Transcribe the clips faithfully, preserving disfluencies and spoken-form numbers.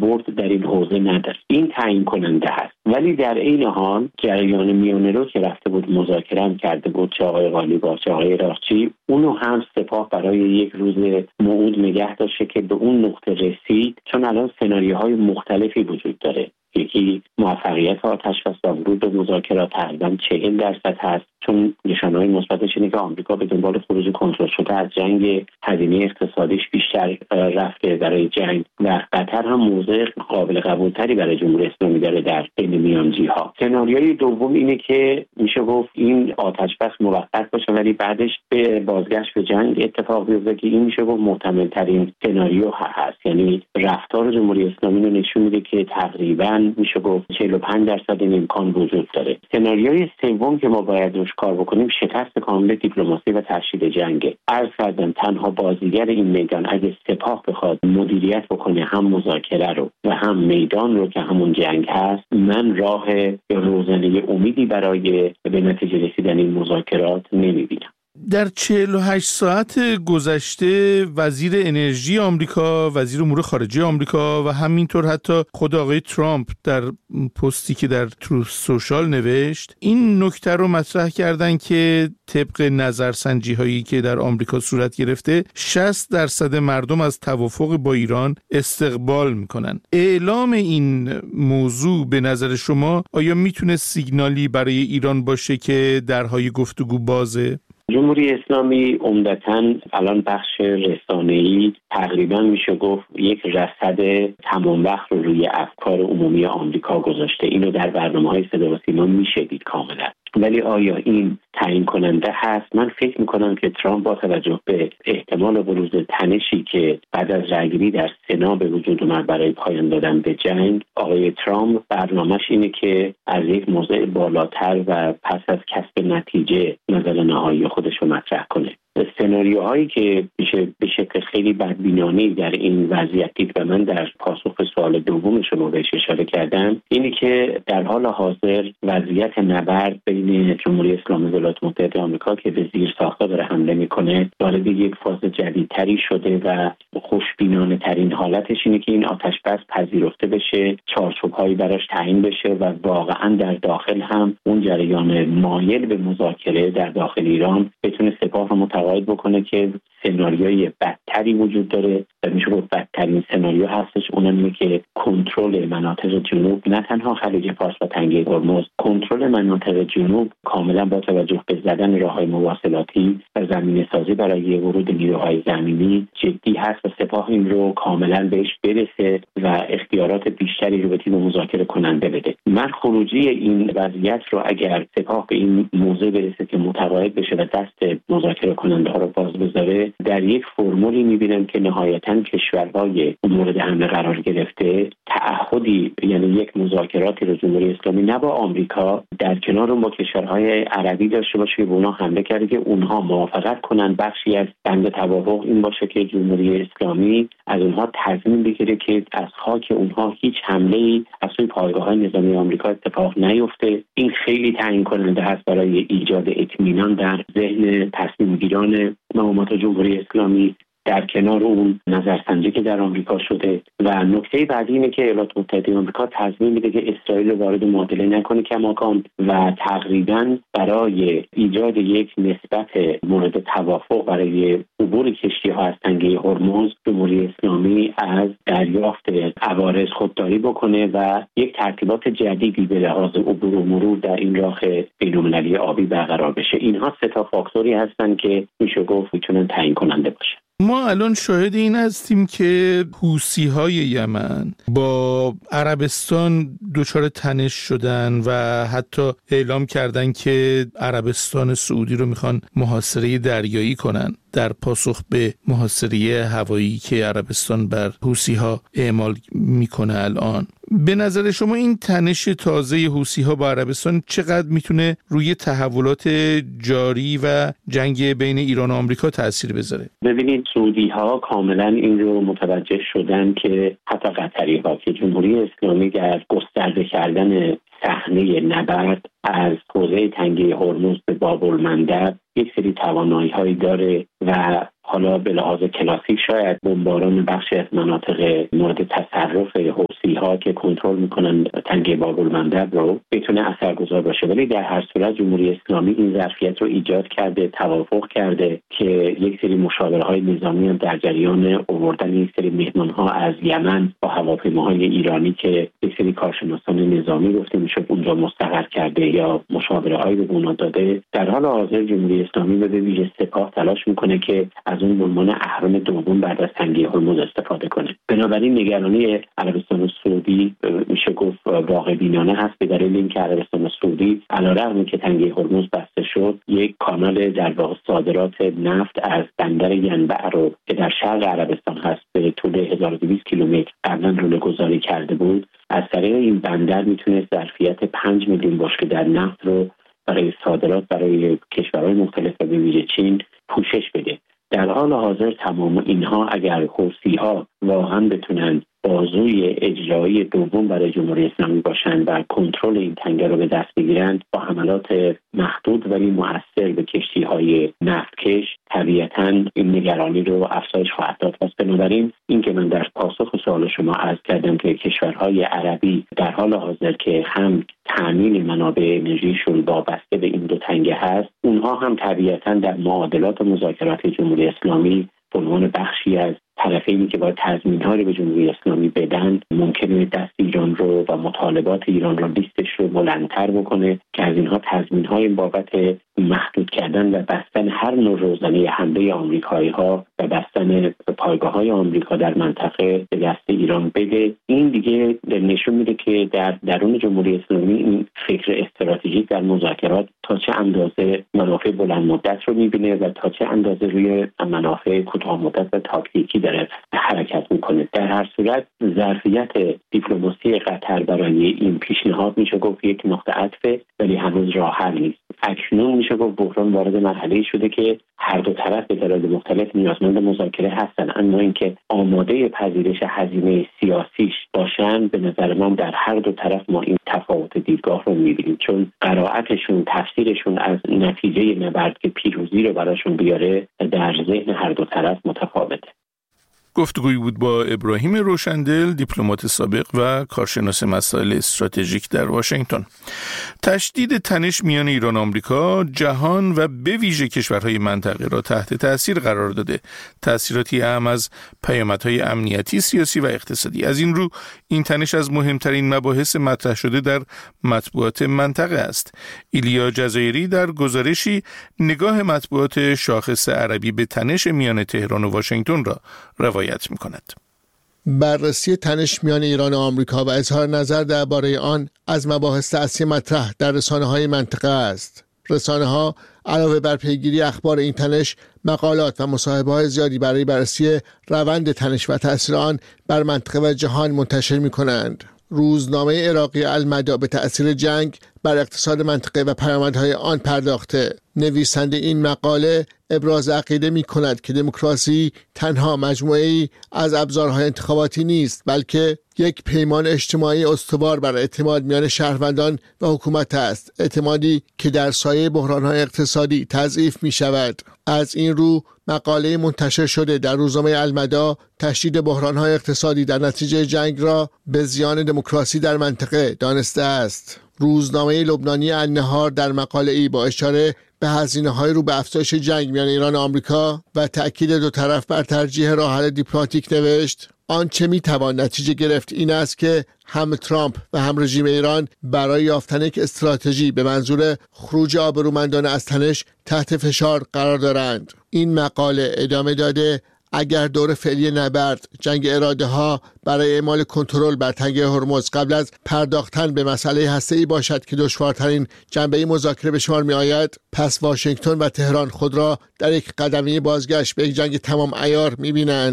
کاربرد در این حوزه نداره. این تعیین کننده هست. ولی در این حال جریان میانه رو که رفته بود مذاکره هم کرده بود، چه آقای قالیباف چه آقای راقچی، اونو هم سپاه برای یک روز موعود نگه داشته که به اون نقطه رسید، چون الان سناریوهای مختلفی وجود داره. یکی موفقیت آتش‌بس و ورود به مذاکرات تقریباً چهل درصد هست، چون نشانه‌های مثبتش اینه که آمریکا به دنبال خروج کنترل شده از جنگ، هزینه اقتصادیش بیشتر رفته برای جنگ و قطر هم موضع قابل قبولتری برای جمهوری اسلامی داره در بین میانجی‌ها. سناریوی دوم اینه که میشه گفت این آتش‌بس موقت باشه ولی بعدش به بازگشت به جنگ اتفاق بیفته که این میشه گفت محتمل‌ترین سناریو هست. یعنی رفتار جمهوری اسلامی رو نشون میده که تقریباً میشه گفت چهل و پنج درصد این امکان وجود داره. سناریوی سوم که ما باید روش کار بکنیم شکست کامل دیپلماسی و تشدید جنگ. عرض کردم تنها بازیگر این میدان اگه سپاه بخواد مدیریت بکنه هم مذاکره رو و هم میدان رو که همون جنگ هست، من راه روزنه امیدی برای به نتیجه رسیدن این مذاکرات نمیبینم. در چهل و هشت ساعت گذشته وزیر انرژی آمریکا، وزیر امور خارجه آمریکا و همینطور حتی خود آقای ترامپ در پستی که در تروث سوشال نوشت این نکته رو مطرح کردن که طبق نظرسنجی هایی که در آمریکا صورت گرفته شصت درصد مردم از توافق با ایران استقبال میکنن. اعلام این موضوع به نظر شما آیا میتونه سیگنالی برای ایران باشه که درهای گفتگو بازه؟ جمهوری اسلامی عمدتاً الان بخش رسانه‌ای تقریباً میشه گفت یک رصد تمام وقت رو روی افکار عمومی آمریکا گذاشته. اینو در برنامه‌های صدا و سیما میشه دید کاملاً. ولی آیا این تعیین کننده هست؟ من فکر میکنم که ترامپ با توجه به احتمال بروز تنشی که بعد از رأیگیری در سنا به وجود اومد برای پایان دادن به جنگ، آقای ترامپ برنامه‌اش اینه که از یک موضع بالاتر و پس از کسب نتیجه نظر نهایی خودش رو مطرح کنه. سناریوهایی که میشه به شکل خیلی بدبینانه‌ای در این وضعیت دید و من در پاسخ به سوال دوم شما بهش اشاره کردم، اینی که در حال حاضر وضعیت نبرد بین جمهوری اسلامی و ولایت متحده آمریکا که به زیر ساخت‌ها داره حمله میکنه وارد یک فاز جدیدتری شده و خوشبینانه ترین حالتش اینه که این آتش‌بس پذیرفته بشه، چارچوب‌هایی براش تعیین بشه و واقعاً در داخل هم اون جریان مایل به مذاکره در داخل ایران بتونه سپاه رو متقاعد بکنه که سناریوی بدتری وجود داره و میشه گفت بدترین سناریو هستش، اونم اینه که کنترل مناطق جنوب، نه تنها خلیج فارس و تنگه هرمز، کنترل مناطق جنوب کاملا با توجه به زدن راههای مواصلاتی و زمینه سازی برای ورود نیروهای زمینی جدی هست و سپاه این رو کاملا بهش برسه و اختیارات بیشتری رو به تیم مذاکره کننده بده. من خروجی این وضعیت رو اگر سپاه به این موضوع برسه که متقاعد بشه و دست مذاکره کننده ها رو باز بذاره، در یک فرمولی میبینم که نهایتاً کشورهای مورد حمله قرار گرفته تعهدی، یعنی یک مذاکراتی رو جمهوری اسلامی نه با آمریکا در کنار اون با کشورهای عربی داشته باشه که به اونها حمله کرده که اونها موافقت کنن بخشی از بند توافق این باشه که جمهوری اسلامی از اونها تضمین بگیره که از خاک اونها هیچ حمله‌ای از سوی پایگاه‌های نظامی آمریکا اتفاق نیفته. این خیلی تعیین کننده هست برای ایجاد اطمینان در ذهن تصمیم گیران مقامات جمهوری اسلامی در کنار اون نظرسنجی که در آمریکا شده. و نکته بعدی اینه که ایالات متحده آمریکا تضمین میده که اسرائیل وارد معادله نکنه کماکان و تقریباً برای ایجاد یک نسبت مورد توافق برای عبور کشتی‌ها از تنگه هرمز جمهوری اسلامی از دریافت عوارض خودداری بکنه و یک ترتیبات جدیدی به لحاظ عبور و مرور در این راه بین‌المللی آبی برقرار بشه. اینها سه تا فاکتوری هستن که میشه گفت میتونن تعیین کننده باشه. ما الان شاهد این هستیم که حوثی‌های یمن با عربستان دچار تنش شدن و حتی اعلام کردن که عربستان سعودی رو میخوان محاصره دریایی کنن در پاسخ به محاصره هوایی که عربستان بر حوثی‌ها اعمال میکنه. الان به نظر شما این تنش تازه حوثی‌ها با عربستان چقدر میتونه روی تحولات جاری و جنگ بین ایران و آمریکا تأثیر بذاره؟ ببینید سعودی‌ها کاملا این رو متوجه شدن که حتی قطری‌ها که جمهوری اسلامی در گسترده کردن صحنه نبرد از حوزه تنگه هرمز به باب المندب یک سری توانایی‌هایی داره و حالا به لحاظ کلاسیک شاید بمباران بخشی از مناطق مورد تصرف حوثی‌ها که کنترل میکنن تنگه باب المندب رو بتونه اثرگذار باشه، ولی در هر صورت جمهوری اسلامی این ظرفیت رو ایجاد کرده، توافق کرده که یک سری مشاورهای نظامی هم در جریان آوردن یک سری مهمان‌ها از یمن با هواپیماهای ایرانی که یک سری کارشناسان نظامی گفته میشه اونجا مستقر کرده یا مشاوره‌های به اونا داده. در حال حاضر جمهوری اسلامی به ویژه سپاه تلاش میکنه که از اون عنوان اهرم دوم بعد از تنگه هرمز استفاده کنه. بنابراین نگرانی عربستان سعودی میشه گفت واقع بینانه هست، به دلیل اینکه عربستان سعودی علیرغم که تنگه هرمز بسته شد یک کانال در واقع صادرات نفت از بندر ینبع رو که در شرق عربستان هست به طول هزار و دویست کیلومتر قبلا رونه‌گذاری کرده بود، از طریق این بندر میتونه ظرفیت پنج میلیون بشکه در نفت رو برای صادرات برای کشورهای مختلف و به ویژه چین پوشش بده. در حال حاضر تمام اینها اگر حوثی‌ها واقعا بتونن بازوی اجرایی دوم برای جمهوری اسلامی باشن و کنترل این تنگه رو به دست بگیرن با حملات محدود ولی مؤثر به کشتی‌های نفتکش، طبیعتاً این نگرانی رو افزایش خواهد داد. پس بنابراین این که من در پاسخ سوال شما عرض کردم که کشورهای عربی در حال حاضر که هم تامین منابع انرژیشون وابسته به این دو تنگه هست، اونها هم طبیعتاً در معادلات مذاکرات جمهوری اسلامی به عنوان بخشی از طرفینی که باید تضمین‌ها رو به جمهوری اسلامی بدن ممکنه دست ایران رو و مطالبات ایران رو لیستش رو بلندتر بکنه که از اینها تضمین‌های بابت محدود کردن و بستن هر نوع روزنه حمله آمریکایی‌ها و بستن پایگاه‌های آمریکا در منطقه به دست ایران بده. این دیگه نشون میده که در درون جمهوری اسلامی این فکر استراتژیک در مذاکرات تا چه اندازه منافع بلند مدت رو می‌بینه و تا چه اندازه روی منافع کوتاه مدت و تاکتیکی داره حرکت میکنه. در هر صورت ظرفیت دیپلماسی قطر برای این پیشنهاد میشه گفت یک نقطه عطفه، ولی هنوز راه حل نیست. اکنون میشه گفت بحران وارد مرحله‌ای شده که هر دو طرف به دلایل مختلف نیازمند مذاکره هستن، اما اینکه آماده پذیرش هزینه سیاسیش باشن به نظر من در هر دو طرف ما این تفاوت دیدگاه رو میبینیم، چون قرائتشون تفسیرشون از نتیجه نبرد که پیروزی رو براشون بیاره در ذهن هر دو طرف متفاوته. گفتگویی بود با ابراهیم روشندل، دیپلمات سابق و کارشناس مسائل استراتژیک در واشنگتن. تشدید تنش میان ایران و آمریکا جهان و به ویژه کشورهای منطقه را تحت تأثیر قرار داده. تأثیراتی اهم از پیامدهای امنیتی، سیاسی و اقتصادی. از این رو این تنش از مهمترین مباحث مطرح شده در مطبوعات منطقه است. ایلیا جزایری در گزارشی نگاه مطبوعات شاخص عربی به تنش میان تهران و واشنگتن را روایت می‌کند. بررسی تنش میان ایران و آمریکا و اظهار نظر درباره آن از مباحث اصلی مطرح در رسانه‌های منطقه است. رسانه‌ها علاوه بر پیگیری اخبار این تنش، مقالات و مصاحبه‌های زیادی برای بررسی روند تنش و تأثیر آن بر منطقه و جهان منتشر می‌کنند. روزنامه عراقی المدا به تأثیر جنگ بر اقتصاد منطقه و پیامدهای آن پرداخته. نویسنده این مقاله ابراز عقیده می کند که دموکراسی تنها مجموعه‌ای از ابزارهای انتخاباتی نیست، بلکه یک پیمان اجتماعی استوار بر اعتماد میان شهروندان و حکومت است، اعتمادی که در سایه بحران‌های اقتصادی تضعیف می شود. از این رو مقاله منتشر شده در روزنامه المدا تشدید بحران‌های اقتصادی در نتیجه جنگ را به زیان دموکراسی در منطقه دانسته است. روزنامه لبنانی النهار در مقاله‌ای با اشاره به هزینه‌های رو به افزایش جنگ میان ایران و آمریکا و تأکید دو طرف بر ترجیح راه حل دیپلماتیک نوشت: آنچه میتوان نتیجه گرفت این است که هم ترامپ و هم رژیم ایران برای یافتن یک استراتژی به منظور خروج آبرومندانه از تنش تحت فشار قرار دارند. این مقاله ادامه داده اگر دور فعلی نبرد جنگ اراده ها برای اعمال کنترل بر تنگه هرمز قبل از پرداختن به مسئله هسته‌ای باشد که دشوارترین جنبه مذاکره به شمار می آید، پس واشنگتن و تهران خود را در یک قدمی بازگشت به یک جنگ تمام عیار می بینند.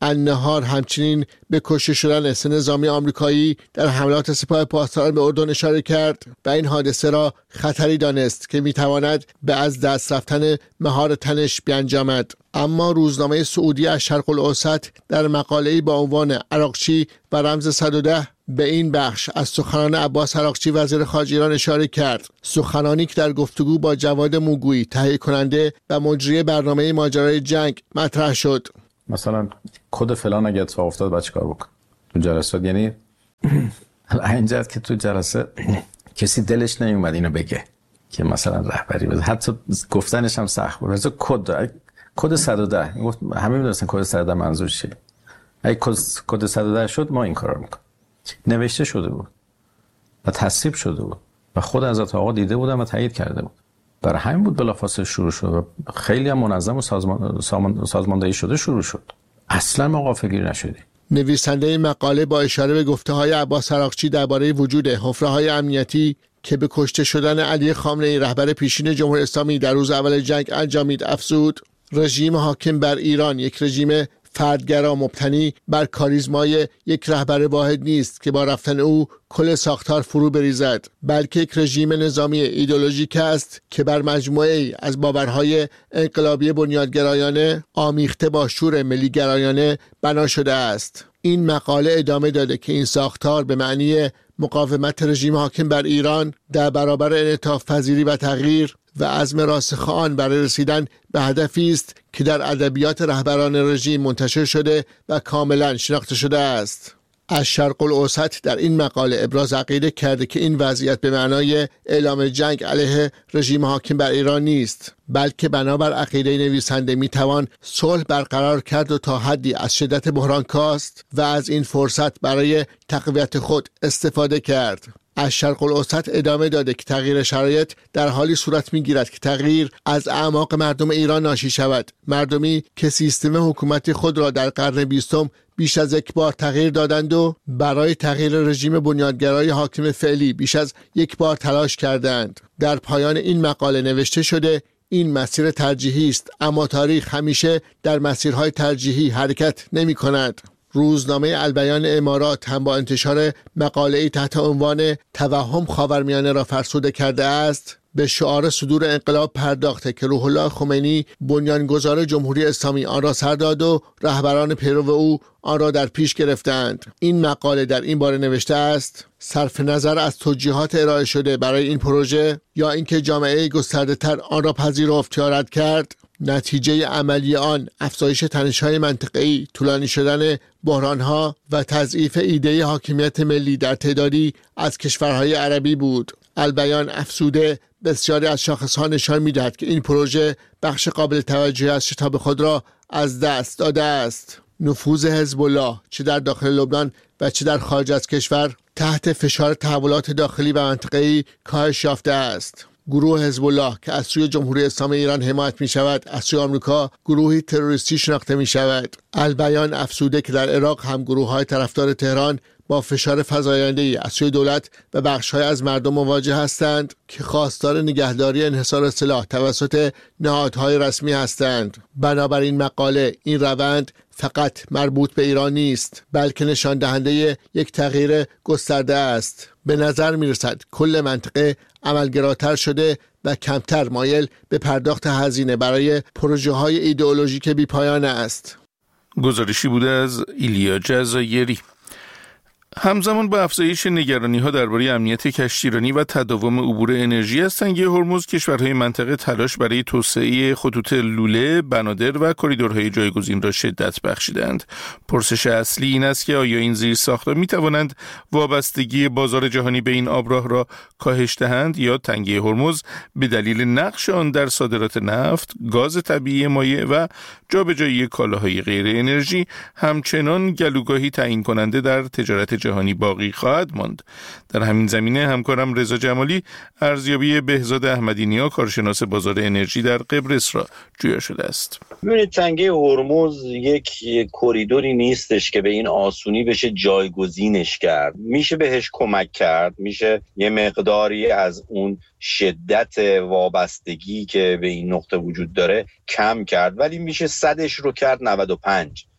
النهار همچنین به کشته شدن سه نظامی آمریکایی در حملات سپاه پاسداران به اردن اشاره کرد و این حادثه را خطری دانست که میتواند به از دست رفتن مهار تنش بیانجامد. اما روزنامه سعودی از شرق الاوسط در مقاله‌ای با عنوان عراقچی و رمز صد و ده به این بخش از سخنان عباس عراقچی وزیر خارجه ایران اشاره کرد. سخنانی که در گفتگو با جواد موگویی تهیه کننده و مجری برنامه ماجرای جنگ مطرح شد. مثلا کد فلان اگه اتفاق افتاد باید چیکار بکن تو جلسات، یعنی اینجاست که تو جلسه کسی دلش نمیومد اینو بگه که مثلا رهبری بده، حتی گفتنش هم سخت بود. مثلا کد کد صد و ده گفت همه میدونستن کد صد و ده منظور چیه. اگه کد صد و ده شد ما این کارو میکنیم. نوشته شده بود و تصویب شده بود و خود حضرت آقا دیده بودن و تایید کرده بود. برای همین بود بلافاصله شروع شد و خیلی هم منظم و سازمان سازماندهی شده شروع شد. اصلا ما غافلگیر نشدیم. نویسنده مقاله با اشاره به گفته‌های عباس عراقچی درباره وجود حفره‌های امنیتی که به کشته شدن علی خامنه‌ای رهبر پیشین جمهوری اسلامی در روز اول جنگ انجامید افزود: رژیم حاکم بر ایران یک رژیم فردگرا مبتنی بر کاریزمای یک رهبر واحد نیست که با رفتن او کل ساختار فرو بریزد، بلکه یک رژیم نظامی ایدئولوژیک است که بر مجموعه‌ای از باورهای انقلابی بنیادگرایانه آمیخته با شور ملی‌گرایانه بنا شده است. این مقاله ادامه داده که این ساختار به معنی مقاومت رژیم حاکم بر ایران در برابر انعطاف پذیری و تغییر و عزم راسخ آن برای رسیدن به هدفی است که در ادبیات رهبران رژیم منتشر شده و کاملا شناخته شده است. از شرق الاوسط در این مقاله ابراز عقیده کرده که این وضعیت به معنای اعلام جنگ علیه رژیم حاکم بر ایران نیست، بلکه بنابر عقیده نویسنده میتوان صلح برقرار کرد و تا حدی از شدت بحران کاست و از این فرصت برای تقویت خود استفاده کرد. از شرق الاوسط ادامه داده که تغییر شرایط در حالی صورت میگیرد که تغییر از اعماق مردم ایران ناشی شود، مردمی که سیستم حکومتی خود را در قرن بیستم بیش از یک بار تغییر دادند و برای تغییر رژیم بنیادگرای حاکم فعلی بیش از یک بار تلاش کردند. در پایان این مقاله نوشته شده: این مسیر ترجیحی است، اما تاریخ همیشه در مسیرهای ترجیحی حرکت نمی کند. روزنامه البیان امارات هم با انتشار مقاله‌ای تحت عنوان توهم خاورمیانه را فرسوده کرده است به شعار صدور انقلاب پرداخته که روح الله خمینی بنیانگذار جمهوری اسلامی آن را سر داد و رهبران پیرو او آن را در پیش گرفتند. این مقاله در این باره نوشته است: صرف نظر از توجیهات ارائه شده برای این پروژه یا اینکه جامعه گسترده تر آن را پذیرفت یا رد کرد، نتیجه عملی آن افزایش تنش‌های منطقه‌ای، طولانی شدن بحران‌ها و تضعیف ایده حاکمیت ملی در تعدادی از کشورهای عربی بود. البیان افزوده بسیاری از شاخص‌ها نشان می‌دهد که این پروژه بخش قابل توجهی از شتاب خود را از دست داده است. نفوذ حزب الله چه در داخل لبنان و چه در خارج از کشور تحت فشار تحولات داخلی و منطقه‌ای کاهش یافته است. گروه حزب الله که از سوی جمهوری اسلامی ایران حمایت می شود، از سوی آمریکا گروهی تروریستی شناخته می شود. البیان افزوده که در عراق هم گروه های طرفدار تهران با فشار فزاینده‌ای از سوی دولت و بخش‌های از مردم مواجه هستند که خواستار نگهداری انحصار سلاح توسط نهادهای رسمی هستند. بنابراین مقاله این روند فقط مربوط به ایران نیست، بلکه نشان دهنده یک تغییر گسترده است. به نظر می رسد کل منطقه عملگراتر شده و کمتر مایل به پرداخت هزینه برای پروژه های ایدئولوژیک بی پایان است. گزارشی بوده از ایلیا جزایری. همزمان با افزایش نگرانی‌ها درباره امنیت کشتیرانی و تداوم عبور انرژی از تنگه هرمز، کشورهای منطقه تلاش برای توسعه خطوط لوله، بنادر و کریدورهای جایگزین را شدت بخشیدند. پرسش اصلی این است که آیا این زیرساخت‌ها می‌توانند وابستگی بازار جهانی به این آبراه را کاهش دهند یا تنگه هرمز به دلیل نقش آن در صادرات نفت، گاز طبیعی مایع و جابجایی کالاهای غیر انرژی همچنان گلوگاهی تعیین کننده در تجارت جهانی باقی خواهد ماند. در همین زمینه همکارم رضا جمالی ارزیابی بهزاد احمدی‌نیا کارشناس بازار انرژی در قبرس را جویا شده است. ببینید، تنگه هرمز یک کریدوری نیستش که به این آسونی بشه جایگزینش کرد. میشه بهش کمک کرد، میشه یه مقداری از اون شدت وابستگی که به این نقطه وجود داره کم کرد، ولی میشه صدش رو کرد نود و پنج.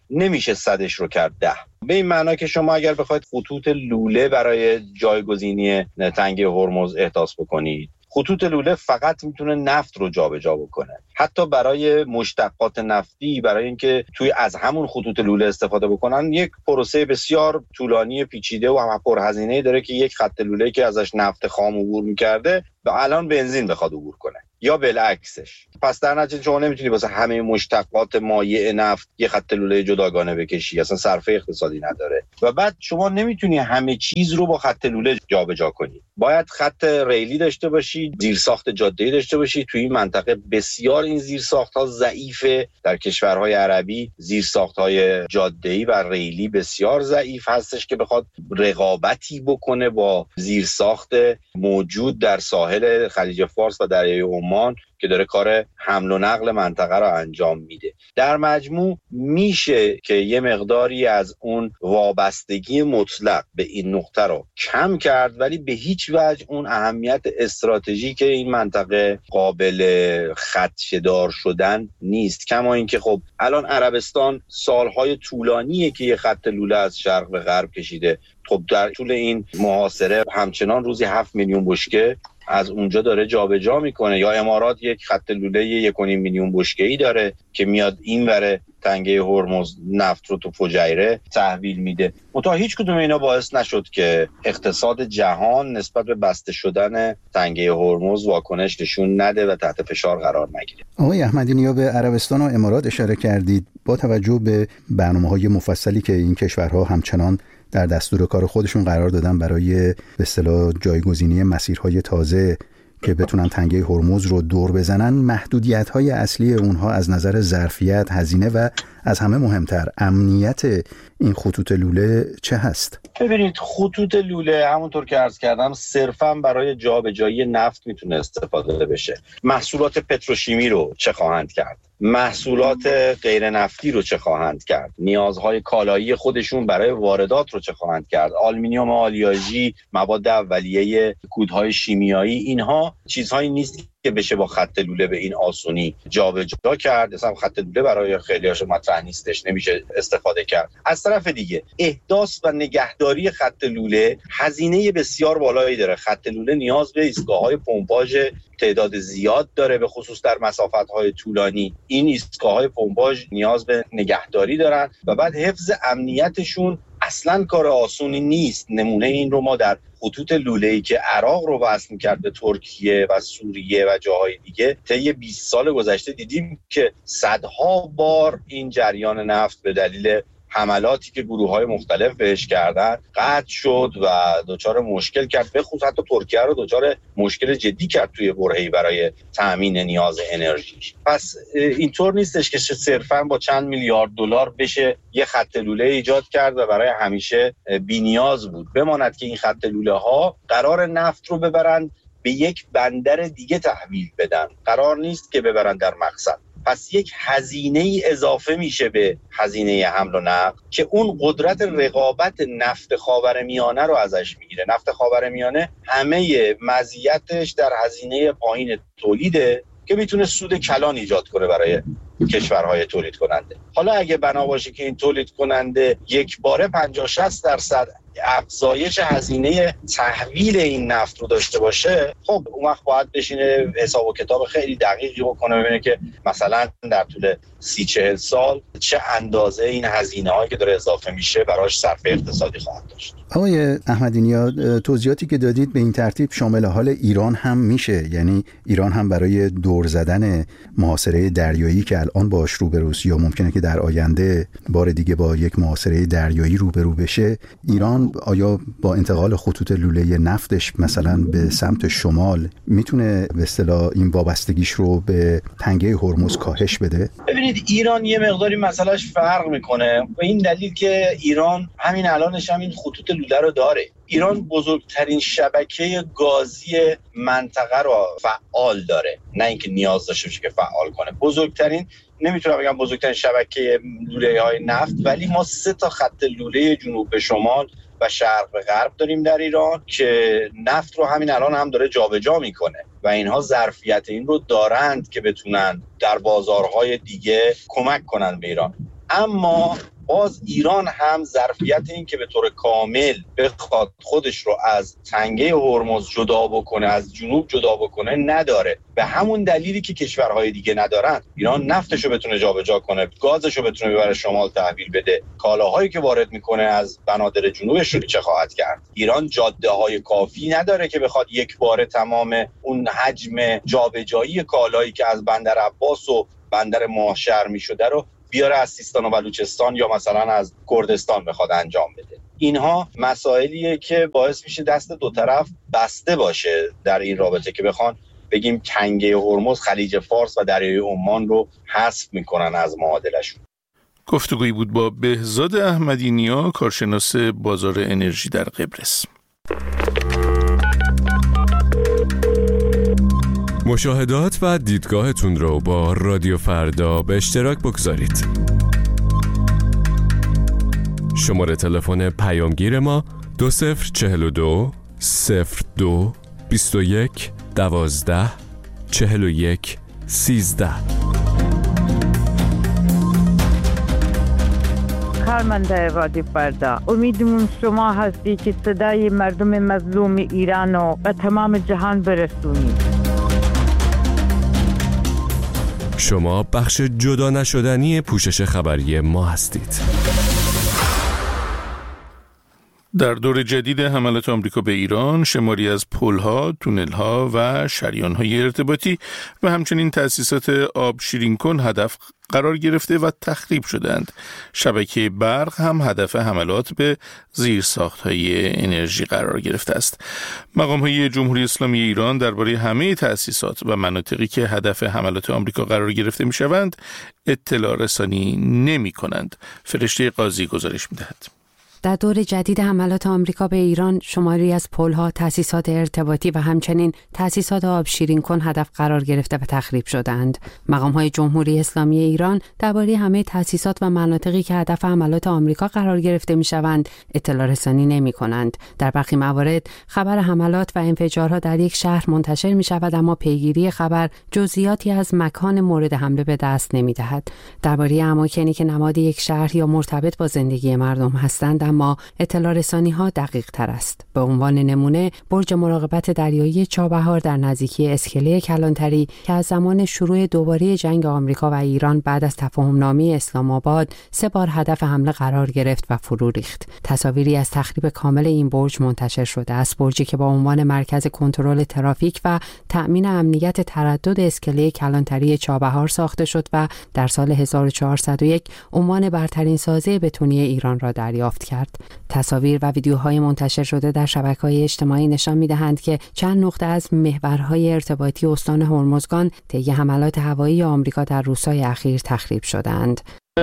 نمیشه صدش رو کرد ده. به این معنا که شما اگر بخواید خطوط لوله برای جایگزینی تنگه هرمز احداث بکنید، خطوط لوله فقط میتونه نفت رو جابجا بکنه. حتی برای مشتقات نفتی، برای اینکه توی از همون خطوط لوله استفاده بکنن، یک پروسه بسیار طولانی، پیچیده و پرهزینه‌ای داره که یک خط لوله که ازش نفت خام عبور میکرده و الان بنزین بخواد عبور کنه یا بالعکسش. پس در نتیجه شما نمیتونی واسه همه مشتقات مایع نفت یه خط لوله جداگانه بکشی، اصلا صرفه اقتصادی نداره. و بعد شما نمیتونی همه چیز رو با خط لوله جابجا کنی. باید خط ریلی داشته باشی، زیرساخت جاده‌ای داشته باشی. توی این منطقه بسیار این زیرساخت‌ها ضعیفه. در کشورهای عربی زیرساخت‌های جاده‌ای و ریلی بسیار ضعیف هستش که بخواد رقابتی بکنه با زیرساخت موجود در ساحل خلیج فارس و دریای عمان که داره کار حمل و نقل منطقه رو انجام میده. در مجموع میشه که یه مقداری از اون وابستگی مطلق به این نقطه رو کم کرد، ولی به هیچ وجه اون اهمیت استراتژیک این منطقه قابل خدشه‌دار شدن نیست. کما اینکه خب الان عربستان سالهای طولانیه که یه خط لوله از شرق به غرب کشیده. خب در طول این محاصره همچنان روزی هفت میلیون بشکه از اونجا داره جابجا میکنه. یا امارات یک خط لوله یک و نیم میلیون بشکه‌ای داره که میاد اینور تنگه هرمز نفت رو تو فجایره تحویل میده. منتها هیچ کدوم اینا باعث نشد که اقتصاد جهان نسبت به بسته شدن تنگه هرمز واکنش نشون نده و تحت فشار قرار نگیره. آقای احمدی نیا به عربستان و امارات اشاره کردید. با توجه به برنامه‌های مفصلی که این کشورها همچنان در دستور کار خودشون قرار دادن برای به اصطلاح جایگزینی مسیرهای تازه که بتونن تنگه هرمز رو دور بزنن، محدودیت‌های اصلی اونها از نظر ظرفیت، هزینه و از همه مهمتر امنیت این خطوط لوله چه هست؟ ببینید، خطوط لوله همونطور که عرض کردم صرفاً برای جابجایی نفت میتونه استفاده بشه. محصولات پتروشیمی رو چه خواهند کرد؟ محصولات غیر نفتی رو چه خواهند کرد؟ نیازهای کالایی خودشون برای واردات رو چه خواهند کرد؟ آلومینیوم آلیاژی، مواد اولیه کودهای شیمیایی، اینها چیزهایی نیست که بشه با خط لوله به این آسونی جابجا کرد. مثلا خط لوله برای خیلی‌هاش مطرح نیستش، نمیشه استفاده کرد. از طرف دیگه احداث و نگهداری خط لوله هزینه بسیار بالایی داره. خط لوله نیاز به ایستگاه‌های پمپاژ تعداد زیاد داره، به خصوص در مسافت‌های طولانی. این ایستگاه‌های پمپاژ نیاز به نگهداری دارن و بعد حفظ امنیتشون اصلاً کار آسونی نیست. نمونه این رو ما در خطوط لوله‌ای که عراق رو وصل می‌کرد به ترکیه و سوریه و جاهای دیگه طی بیست سال گذشته دیدیم که صدها بار این جریان نفت به دلیل حملاتی که گروه‌های مختلف بهش کردن قطع شد و دچار مشکل کرد. به خصوص حتی ترکیه رو دچار مشکل جدی کرد توی برهه‌ای برای تامین نیاز انرژیش. پس اینطور نیستش که صرفاً با چند میلیارد دلار بشه یه خط لوله ایجاد کرد و برای همیشه بی‌نیاز بود. بماند که این خط لوله‌ها قرار نفت رو ببرن به یک بندر دیگه تحویل بدن، قرار نیست که ببرن در مقصد. پس یک هزینه ای اضافه میشه به هزینه حمل و نقل که اون قدرت رقابت نفت خاورمیانه رو ازش میگیره. نفت خاورمیانه همه مزیتش در هزینه پایین تولیده که میتونه سود کلان ایجاد کنه برای کشورهای تولید کننده. حالا اگه بنا باشه که این تولید کننده یک باره پنجاه شصت درصد افزایش هزینه تحویل این نفت رو داشته باشه، خب اون وقت باید بشینه حساب و کتاب خیلی دقیقی بکنه، ببینه که مثلا در طول سی چهل سال چه اندازه این هزینه هایی که داره اضافه میشه براش صرفه اقتصادی خواهد داشت. آقای احمدی نیا، توضیحاتی که دادید به این ترتیب شامل حال ایران هم میشه؟ یعنی ایران هم برای دور زدن محاصره دریایی که الان باش روبروست یا ممکنه که در آینده بار دیگه با یک محاصره دریایی روبرو بشه، ایران آیا با انتقال خطوط لوله نفتش مثلا به سمت شمال میتونه به اصطلاح این وابستگیش رو به تنگه هرمز کاهش بده؟ ببینید، ایران یه مقداری مسئلهش فرق میکنه به این دلیل که ایران همین الانش هم این خطوط لوله رو داره. ایران بزرگترین شبکه گازی منطقه رو فعال داره، نه اینکه نیاز داشته باشه که فعال کنه. بزرگترین، نمیتونم بگم بزرگترین شبکه لوله‌های نفت، ولی ما سه تا خط لوله جنوب به شمال و شرق به غرب داریم در ایران که نفت رو همین الان هم داره جابجا میکنه و اینها ظرفیت این رو دارند که بتونن در بازارهای دیگه کمک کنن به ایران. اما باز ایران هم ظرفیت این که به طور کامل بخواد خودش رو از تنگه هرمز جدا بکنه، از جنوب جدا بکنه نداره. به همون دلیلی که کشورهای دیگه ندارن، ایران نفتشو بتونه جابجا کنه، گازشو بتونه ببره شمال تحویل بده، کالاهایی که وارد میکنه از بنادر جنوبش رو چه خواهد کرد. ایران جاده‌های کافی نداره که بخواد یک باره تمام اون حجم جابجایی کالایی که از بندر عباس و بندر ماهشهر میشده رو بیاره از سیستان و بلوچستان یا مثلا از کردستان بخواد انجام بده. اینها مسائلیه که باعث میشه دست دو طرف بسته باشه در این رابطه که بخوان بگیم تنگه هرمز، خلیج فارس و دریای عمان رو حذف میکنن از معادلشون. گفتگویی بود با بهزاد احمدی نیا، کارشناس بازار انرژی در قبرس. مشاهدات و دیدگاهتون رو با رادیو فردا به اشتراک بگذارید. شماره تلفن پیامگیر ما دو صفر چهل و دو صفر دو بیست و یک دوازده چهل و یک سیزده. کارمنده رادیو فردا، امیدمون شما هستی که صدای مردم مظلوم ایران رو به تمام جهان برسونید. شما بخش جدا نشدنی پوشش خبری ما هستید. در دور جدید حملات آمریکا به ایران، شماری از پل‌ها، تونل‌ها و شریان‌های ارتباطی و همچنین تأسیسات آب شیرین کن هدف قرار گرفته و تخریب شدند. شبکه برق هم هدف حملات به زیرساخت‌های انرژی قرار گرفته است. مقام‌های جمهوری اسلامی ایران درباره همه تأسیسات و مناطقی که هدف حملات آمریکا قرار گرفته می‌شوند اطلاع رسانی نمی‌کنند. فرشته قاضی گزارش می‌دهد. در دور جدید حملات آمریکا به ایران، شماری از پل‌ها، تأسیسات ارتباطی و همچنین تأسیسات آب شیرین کن هدف قرار گرفته و تخریب شدند. مقام‌های جمهوری اسلامی ایران درباره همه تأسیسات و مناطقی که هدف حملات آمریکا قرار گرفته می‌شوند اطلاع رسانی نمی‌کنند. در برخی موارد خبر حملات و انفجارها در یک شهر منتشر می‌شود، اما پیگیری خبر جزئیاتی از مکان مورد حمله به دست نمی‌دهد. درباره اماکنی که نماد یک شهر یا مرتبط با زندگی مردم هستند، اما اطلاع رسانی ها دقیق تر است. به عنوان نمونه، برج مراقبت دریایی چابهار در نزدیکی اسکله کلانتری که از زمان شروع دوباره جنگ آمریکا و ایران بعد از تفاهم نامه اسلام آباد سه بار هدف حمله قرار گرفت و فرو ریخت. تصاویری از تخریب کامل این برج منتشر شده است. برجی که با عنوان مرکز کنترل ترافیک و تأمین امنیت تردد اسکله کلانتری چابهار ساخته شد و در سال هزار و چهارصد و یک عنوان برترین سازه بتونی ایران را دریافت کرد. تصاویر و ویدیوهای منتشر شده در شبکه‌های اجتماعی نشان می‌دهند که چند نقطه از محورهای ارتباطی استان هرمزگان طی حملات هوایی آمریکا در روزهای اخیر تخریب شدند.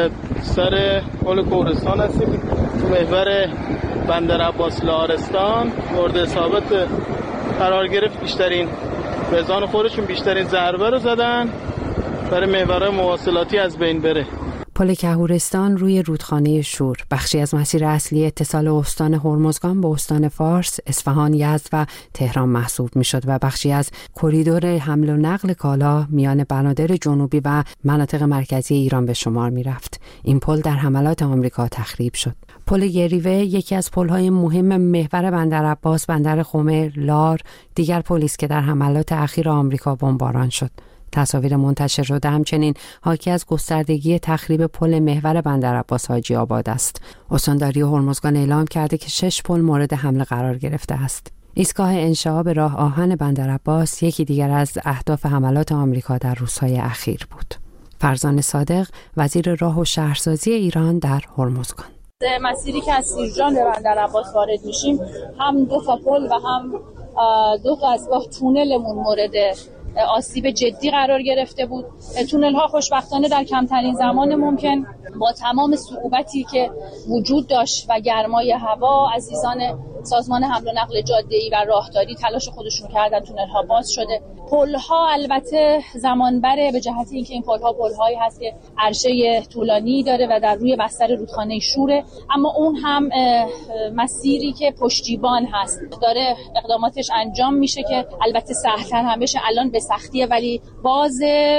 سر پل کردستان هستیم، تو محور بندر عباس لارستان مورد اصابت قرار گرفت. بیشترین بزان خودشون بیشترین ضربه رو زدن برای محورهای مواصلاتی از بین بره. پل کهورستان روی رودخانه شور، بخشی از مسیر اصلی اتصال استان هرمزگان با استان فارس، اصفهان، یزد و تهران محسوب میشد و بخشی از کریدور حمل و نقل کالا میان بنادر جنوبی و مناطق مرکزی ایران به شمار می رفت. این پل در حملات آمریکا تخریب شد. پل گریوه یکی از پل‌های مهم محور بندر عباس، بندر خمر، لار، دیگر پلی است که در حملات اخیر آمریکا بمباران شد. تصاویر منتشر شده همچنین حاکی از گستردگی تخریب پل محور بندر عباس حاجی آباد است. استانداری هرمزگان اعلام کرده که شش پل مورد حمله قرار گرفته است. ایستگاه انشعاب راه آهن بندر عباس یکی دیگر از اهداف حملات آمریکا در روزهای اخیر بود. فرزان صادق، وزیر راه و شهرسازی ایران در هرمزگان: مسیری که از سیرجان به بندر عباس وارد میشیم، هم دو تا پل و هم دو تا از راه تونلمون مورد آسیب جدی قرار گرفته بود. تونل ها خوشبختانه در کمترین زمان ممکن با تمام صعوبتی که وجود داشت و گرمای هوا، عزیزان سازمان حمل و نقل جاده‌ای و راهداری تلاش خودشون کردن، تونل ها باز شده. پل ها البته زمان بره، به جهت اینکه این پل ها پل هایی هست که عرشه طولانی داره و در روی بستر رودخانه شوره، اما اون هم مسیری که پشتیبان هست داره اقداماتش انجام میشه که البته سهل‌تر هم بشه. الان به سختیه ولی باز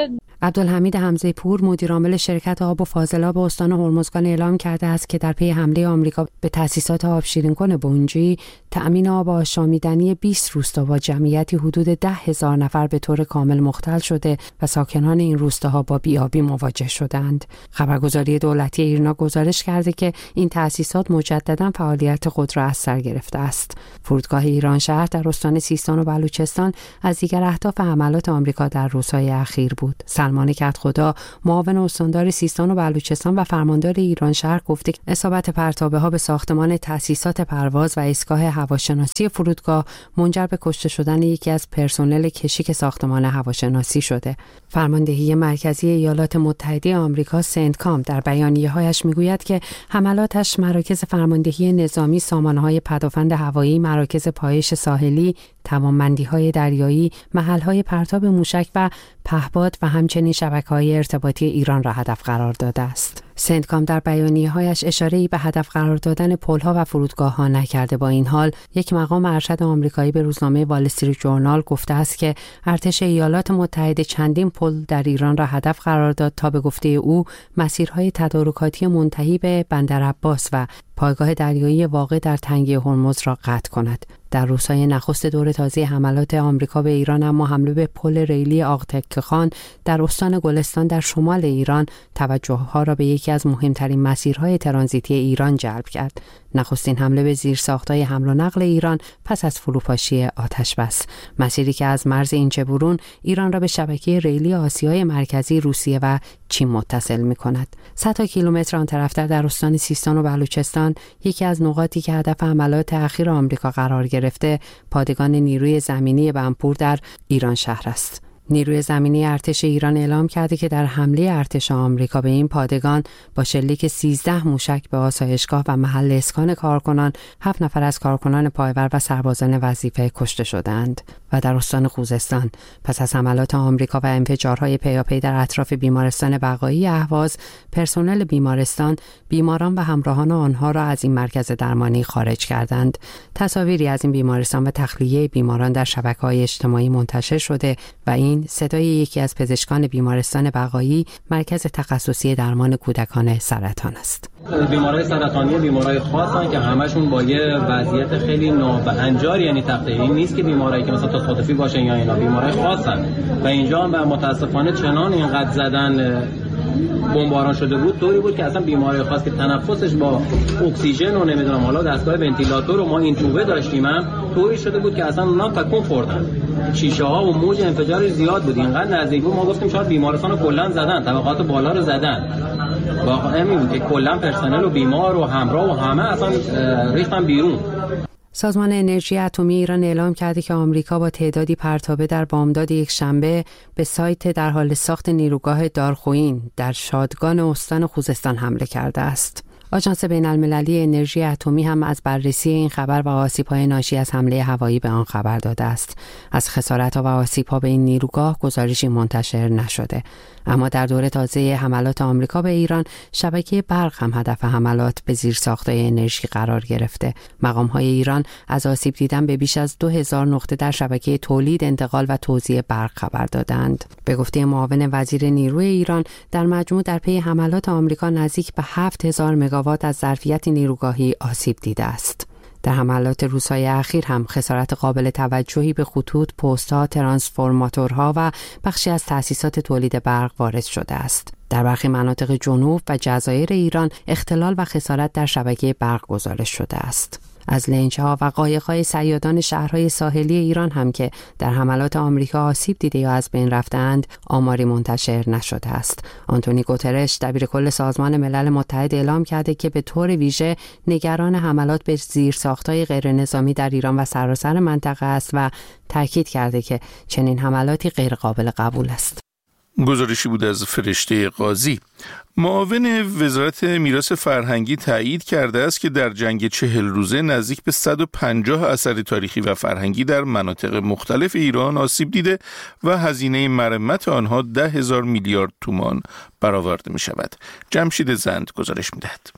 عبدالحمید حمزه پور مدیرعامل شرکت آب و فاضلاب استان هرمزگان اعلام کرده است که در پی حمله آمریکا به تأسیسات آب شیرین‌کن بونجی، تأمین آب آشامیدنی بیست روستا با جمعیتی حدود ده هزار نفر به طور کامل مختل شده و ساکنان این روستاها با بیابی مواجه شدند. خبرگزاری دولتی ایرنا گزارش کرده که این تأسیسات مجددا فعالیت خود را از سر گرفته است. فرودگاه ایران شهر در استان سیستان و بلوچستان از دیگر اهداف حملات آمریکا در روزهای اخیر بود. سلمان کدخدا، معاون استاندار سیستان و بلوچستان و فرماندار ایران شهر گفته که اصابت پرتابه‌ها به ساختمان تأسیسات پرواز و ایستگاه هواشناسی فرودگاه منجر به کشته شدن یکی از پرسنل کشیک ساختمان هواشناسی شده. فرماندهی مرکزی ایالات متحده آمریکا سنتکام در بیانیه‌هایش میگوید که حملاتش مراکز فرماندهی نظامی، سامانه‌های پدافند هوایی، مراکز پایش ساحلی، توانمندی‌های دریایی، محل‌های پرتاب موشک و پهپاد و همچنین شبکه‌های ارتباطی ایران را هدف قرار داده است. سنتکام در بیانیه‌هایش اشاره‌ای به هدف قرار دادن پل‌ها و فرودگاه‌ها نکرده. با این حال یک مقام ارشد آمریکایی به روزنامه وال استریت جورنال گفته است که ارتش ایالات متحده چندین پل در ایران را هدف قرار داد تا به گفته او مسیرهای تدارکاتی منتهی به بندرعباس و پایگاه دریایی واقع در تنگه هرمز را قطع کند. در روزهای نخست دور تازه حملات آمریکا به ایران اما حمله به پل ریلی آقتکخان در استان گلستان در شمال ایران توجه‌ها را به یکی از مهمترین مسیرهای ترانزیتی ایران جلب کرد. نخستین حمله به زیرساخت‌های حمل و نقل ایران پس از فروپاشی آتشبس، مسیری که از مرز اینچه‌برون ایران را به شبکه ریلی آسیای مرکزی، روسیه و چین متصل می‌کند. صد تا کیلومتر آن طرفتر در استان سیستان و بلوچستان، یکی از نقاطی که هدف حملات اخیر آمریکا قرار گرفته، پادگان نیروی زمینی بنپور در ایران شهر است. نیروی زمینی ارتش ایران اعلام کرده که در حمله ارتش آمریکا به این پادگان با شلیک سیزده موشک به آسایشگاه و محل اسکان کارکنان، هفت نفر از کارکنان پایور و سربازان وظیفه کشته شدند. و در استان خوزستان پس از حملات آمریکا و انفجارهای پیاپی در اطراف بیمارستان بقایی اهواز، پرسنل بیمارستان بیماران و همراهان آنها را از این مرکز درمانی خارج کردند. تصاویری از این بیمارستان و تخلیه بیماران در شبکه‌های اجتماعی منتشر شده و این صدای یکی از پزشکان بیمارستان بقایی، مرکز تخصصی درمان کودکان سرطان است. بیمارای سرطانی بیمارای خاصن که همشون با یه وضعیت خیلی نابهنجار، یعنی تخلیه‌ای نیست که بیمارایی که مثلا تصادفی باشن یا اینا، بیمارای خاصن و اینجا هم متاسفانه چنان اینقدر زدن بمباران شده بود، طوری بود که اصلا بیماری خاص که تنفسش با اکسیژن و نمیدونم حالا دستگاه ونتیلاتور و ما این توبه داشتیم هم طوری شده بود که اصلا اونا تکون خوردن. شیشه ها و موج انفجار زیاد بود، اینقدر نزدیک بود ما گفتیم شاید بیمارستان رو کلا زدن، طبقات بالا رو زدن. واقعا همین که کلا پرسنل و بیمار و همراه و همه اصلا ریختن بیرون. سازمان انرژی اتمی ایران اعلام کرده که آمریکا با تعدادی پرتابه در بامداد یک شنبه به سایت در حال ساخت نیروگاه دارخوئین در شادگان استان خوزستان حمله کرده است. آژانس بین‌المللی انرژی اتمی هم از بررسی این خبر و آسیب‌های ناشی از حمله هوایی به آن خبر داده است. از خسارت‌ها و آسیب‌ها به این نیروگاه گزارشی منتشر نشده. اما در دوره تازه حملات آمریکا به ایران، شبکه برق هم هدف حملات به زیرساخت‌های انرژی قرار گرفته. مقام‌های ایران از آسیب دیدن به بیش از دو هزار نقطه در شبکه تولید، انتقال و توزیع برق خبر دادند. به گفته معاون وزیر نیروی ایران، در مجموع در پی حملات آمریکا نزدیک به هفت هزار مگاوات از ظرفیت نیروگاهی آسیب دیده است. در حملات روزهای اخیر هم خسارت قابل توجهی به خطوط، پست‌ها، ترانسفورماتورها و بخشی از تأسیسات تولید برق وارد شده است. در برخی مناطق جنوب و جزایر ایران اختلال و خسارت در شبکه برق گزارش شده است. از لنج‌ها و قایق‌های صیادان شهرهای ساحلی ایران هم که در حملات آمریکا آسیب دیده یا از بین رفتند، آماری منتشر نشده است. آنتونی گوترش، دبیرکل سازمان ملل متحد، اعلام کرده که به طور ویژه نگران حملات به زیرساخت‌های غیرنظامی در ایران و سراسر منطقه است و تاکید کرده که چنین حملاتی غیرقابل قبول است. گزارشی بود از فرشته قاضی. معاون وزارت میراث فرهنگی تایید کرده است که در جنگ چهل روزه نزدیک به صد و پنجاه اثر تاریخی و فرهنگی در مناطق مختلف ایران آسیب دیده و هزینه مرمت آنها ده هزار میلیارد تومان برآورده می شود. جمشید زند گزارش می دهد.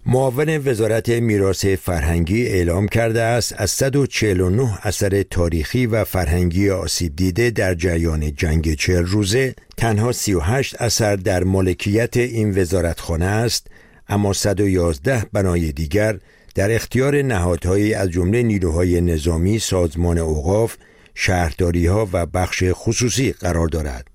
معاون وزارت میراث فرهنگی اعلام کرده است از صد و چهل و نه اثر تاریخی و فرهنگی آسیب دیده در جریان جنگ چهل روزه تنها سی و هشت اثر در مالکیت این وزارتخانه است، اما صد و یازده بنای دیگر در اختیار نهادهایی از جمله نیروهای نظامی، سازمان اوقاف، شهرداری‌ها و بخش خصوصی قرار دارد.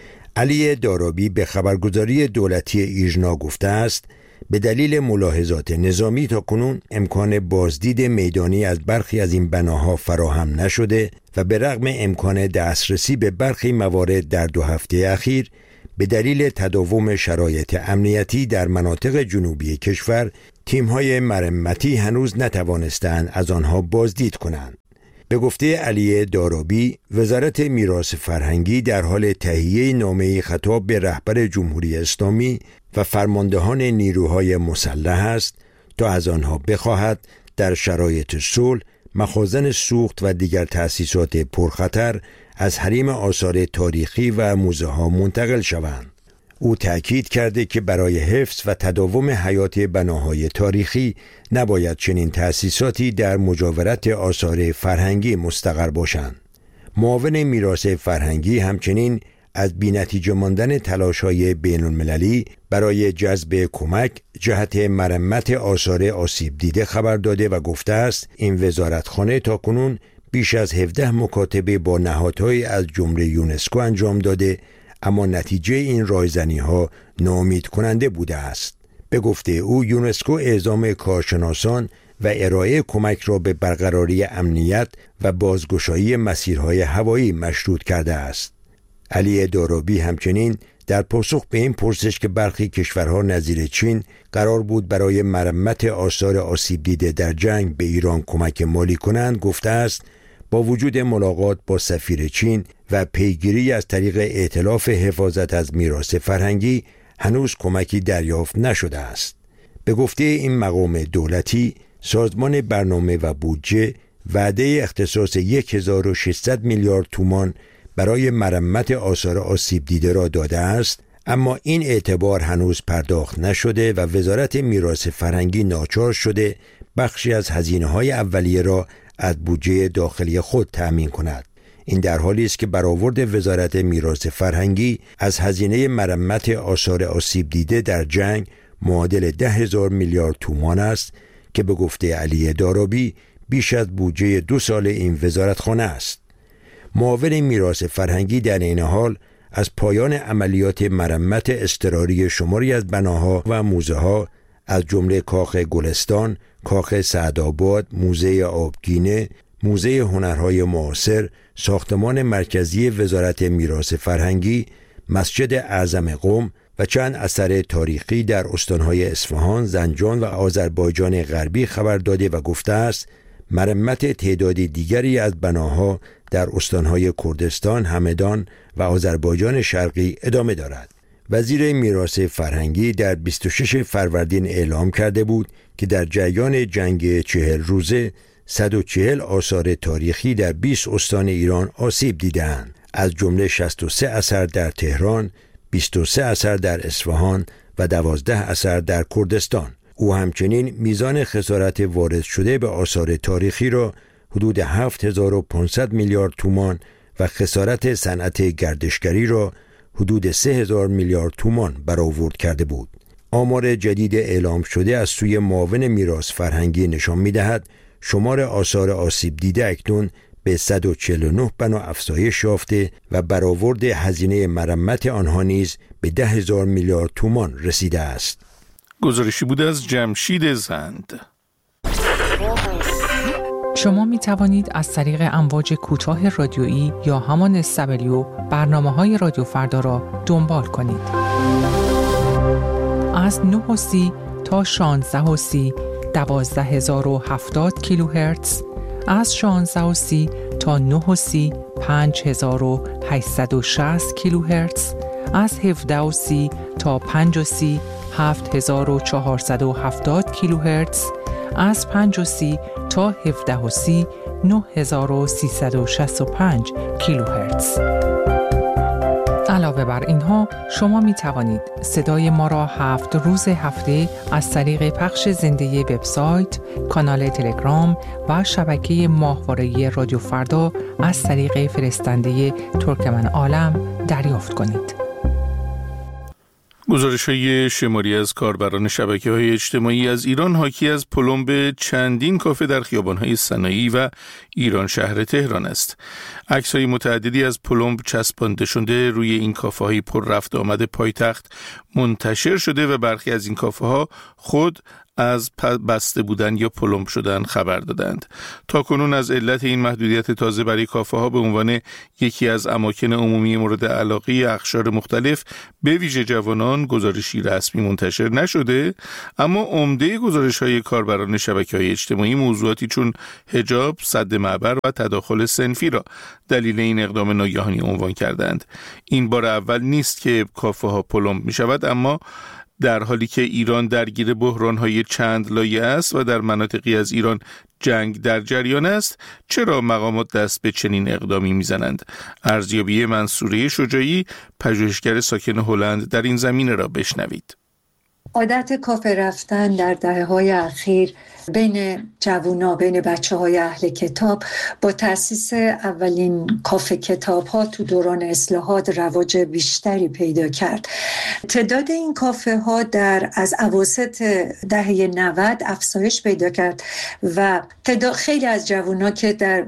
علی دارابی به خبرگزاری دولتی ایرنا گفته است به دلیل ملاحظات نظامی تاکنون امکان بازدید میدانی از برخی از این بناها فراهم نشده و به رغم امکان دسترسی به برخی موارد در دو هفته اخیر به دلیل تداوم شرایط امنیتی در مناطق جنوبی کشور تیم‌های مرمتی هنوز نتوانستند از آنها بازدید کنند. به گفته علی دارابی، وزارت میراث فرهنگی در حال تهیه نامه‌ای خطاب به رهبر جمهوری اسلامی و فرماندهان نیروهای مسلح است تا از آنها بخواهد در شرایط صلح مخازن سوخت و دیگر تأسیسات پرخطر از حریم آثار تاریخی و موزه ها منتقل شوند. او تأکید کرده که برای حفظ و تداوم حیات بناهای تاریخی نباید چنین تأسیساتی در مجاورت آثار فرهنگی مستقر باشند. معاون میراث فرهنگی همچنین از بی‌نتیجه ماندن تلاش‌های بین‌المللی برای جذب کمک جهت مرمت آثار آسیب دیده خبر داده و گفته است این وزارتخانه تاکنون بیش از هفده مکاتبه با نهادهای از جمله یونسکو انجام داده، اما نتیجه این رایزنی‌ها ناامید کننده بوده است. به گفته او یونسکو اعزام کارشناسان و ارائه کمک را به برقراری امنیت و بازگشایی مسیرهای هوایی مشروط کرده است. علی دارابی همچنین در پاسخ به این پرسش که برخی کشورها نظیر چین قرار بود برای مرمت آثار آسیب دیده در جنگ به ایران کمک مالی کنند گفته است با وجود ملاقات با سفیر چین و پیگیری از طریق ائتلاف حفاظت از میراث فرهنگی هنوز کمکی دریافت نشده است. به گفته این مقام دولتی سازمان برنامه و بودجه وعده اختصاص هزار و ششصد میلیارد تومان برای مرمت آثار آسیب دیده را داده است، اما این اعتبار هنوز پرداخت نشده و وزارت میراث فرهنگی ناچار شده بخشی از هزینه‌های اولیه را از بودجه داخلی خود تأمین کند. این در حالی است که برآورد وزارت میراث فرهنگی از هزینه مرمت آثار آسیب دیده در جنگ معادل ده هزار میلیارد تومان است که به گفته علی دارابی بیش از بودجه دو سال این وزارتخانه است. معاون میراث فرهنگی در این حال از پایان عملیات مرمت اضطراری شماری از بناها و موزه ها از جمله کاخ گلستان، کاخ سعدآباد، موزه آبگینه، موزه هنرهای معاصر، ساختمان مرکزی وزارت میراث فرهنگی، مسجد اعظم قم و چند اثر تاریخی در استانهای اصفهان، زنجان و آذربایجان غربی خبر داده و گفته است مرمت تعداد دیگری از بناها در استانهای کردستان، همدان و آذربایجان شرقی ادامه دارد. وزیر میراث فرهنگی در بیست و شش فروردین اعلام کرده بود که در جریان جنگ چهل روزه صد و چهل آثار تاریخی در بیست استان ایران آسیب دیدند، از جمله شصت و سه اثر در تهران، بیست و سه اثر در اصفهان و دوازده اثر در کردستان. او همچنین میزان خسارت وارد شده به آثار تاریخی را حدود هفت هزار و پانصد میلیارد تومان و خسارت صنعت گردشگری را حدود سه هزار میلیارد تومان برآورد کرده بود. آمار جدید اعلام شده از سوی معاون میراث فرهنگی نشان می‌دهد شمار آثار آسیب دیده اکنون به صد و چهل و نه بنا افزایش یافته و برآورد هزینه مرمت آنها نیز به ده هزار میلیارد تومان رسیده است. گزارشی بود از جمشید زند. شما می توانید از طریق امواج کوتاه رادیویی یا همان اس دبلیو برنامه‌های رادیو فردا را دنبال کنید. از نه و سی تا شانزده و سی دوازده هزار و هفتاد کیلوهرتز، از شانزده و سی تا نه و سی پنج هزار و هشتصد و شصت کیلوهرتز، از هفده و سی تا پنج و سی هفت هزار و چهارصد و هفتاد کیلوهرتز، از پنج و سی تا هفده و سی نه هزار و سیصد و شصت و پنج کیلوهرتز. علاوه بر اینها شما می توانید صدای ما را هفت روز هفته از طریق پخش زنده وبسایت، کانال تلگرام و شبکه ماهواره رادیو فردا از طریق فرستنده ترکمن عالم دریافت کنید. گزارش‌های شماری از کاربران شبکه‌های اجتماعی از ایران حاکی از پلمب چندین کافه در خیابان‌های صنایعی و ایران شهر تهران است. عکس‌های متعددی از پلمب چسبانده شده روی این کافه‌های پر رفت آمد پایتخت منتشر شده و برخی از این کافه‌ها خود از بسته بودن یا پلمب شدن خبر دادند. تا کنون از علت این محدودیت تازه برای کافه ها به عنوان یکی از اماکن عمومی مورد علاقه اقشار مختلف به ویژه جوانان گزارشی رسمی منتشر نشده، اما عمده گزارش های کاربران شبکه های اجتماعی موضوعاتی چون حجاب، سد معبر و تداخل صنفی را دلیل این اقدام ناگهانی عنوان کردند. این بار اول نیست که کافه ها پلمب می شود، اما در حالی که ایران درگیر بحران‌های چند لایه است و در مناطقی از ایران جنگ در جریان است، چرا مقامات دست به چنین اقدامی میزنند؟ ارزیابی منصوره شجاعی، پژوهشگر ساکن هلند، در این زمینه را بشنوید. عادت کافه رفتن در دهه‌های اخیر بین جوونا، بین بچه‌های اهل کتاب با تأسیس اولین کافه کتاب‌ها تو دوران اصلاحات رواج بیشتری پیدا کرد. تعداد این کافه ها در از اواسط دهه نود افزایش پیدا کرد و تعداد خیلی از جوونا که در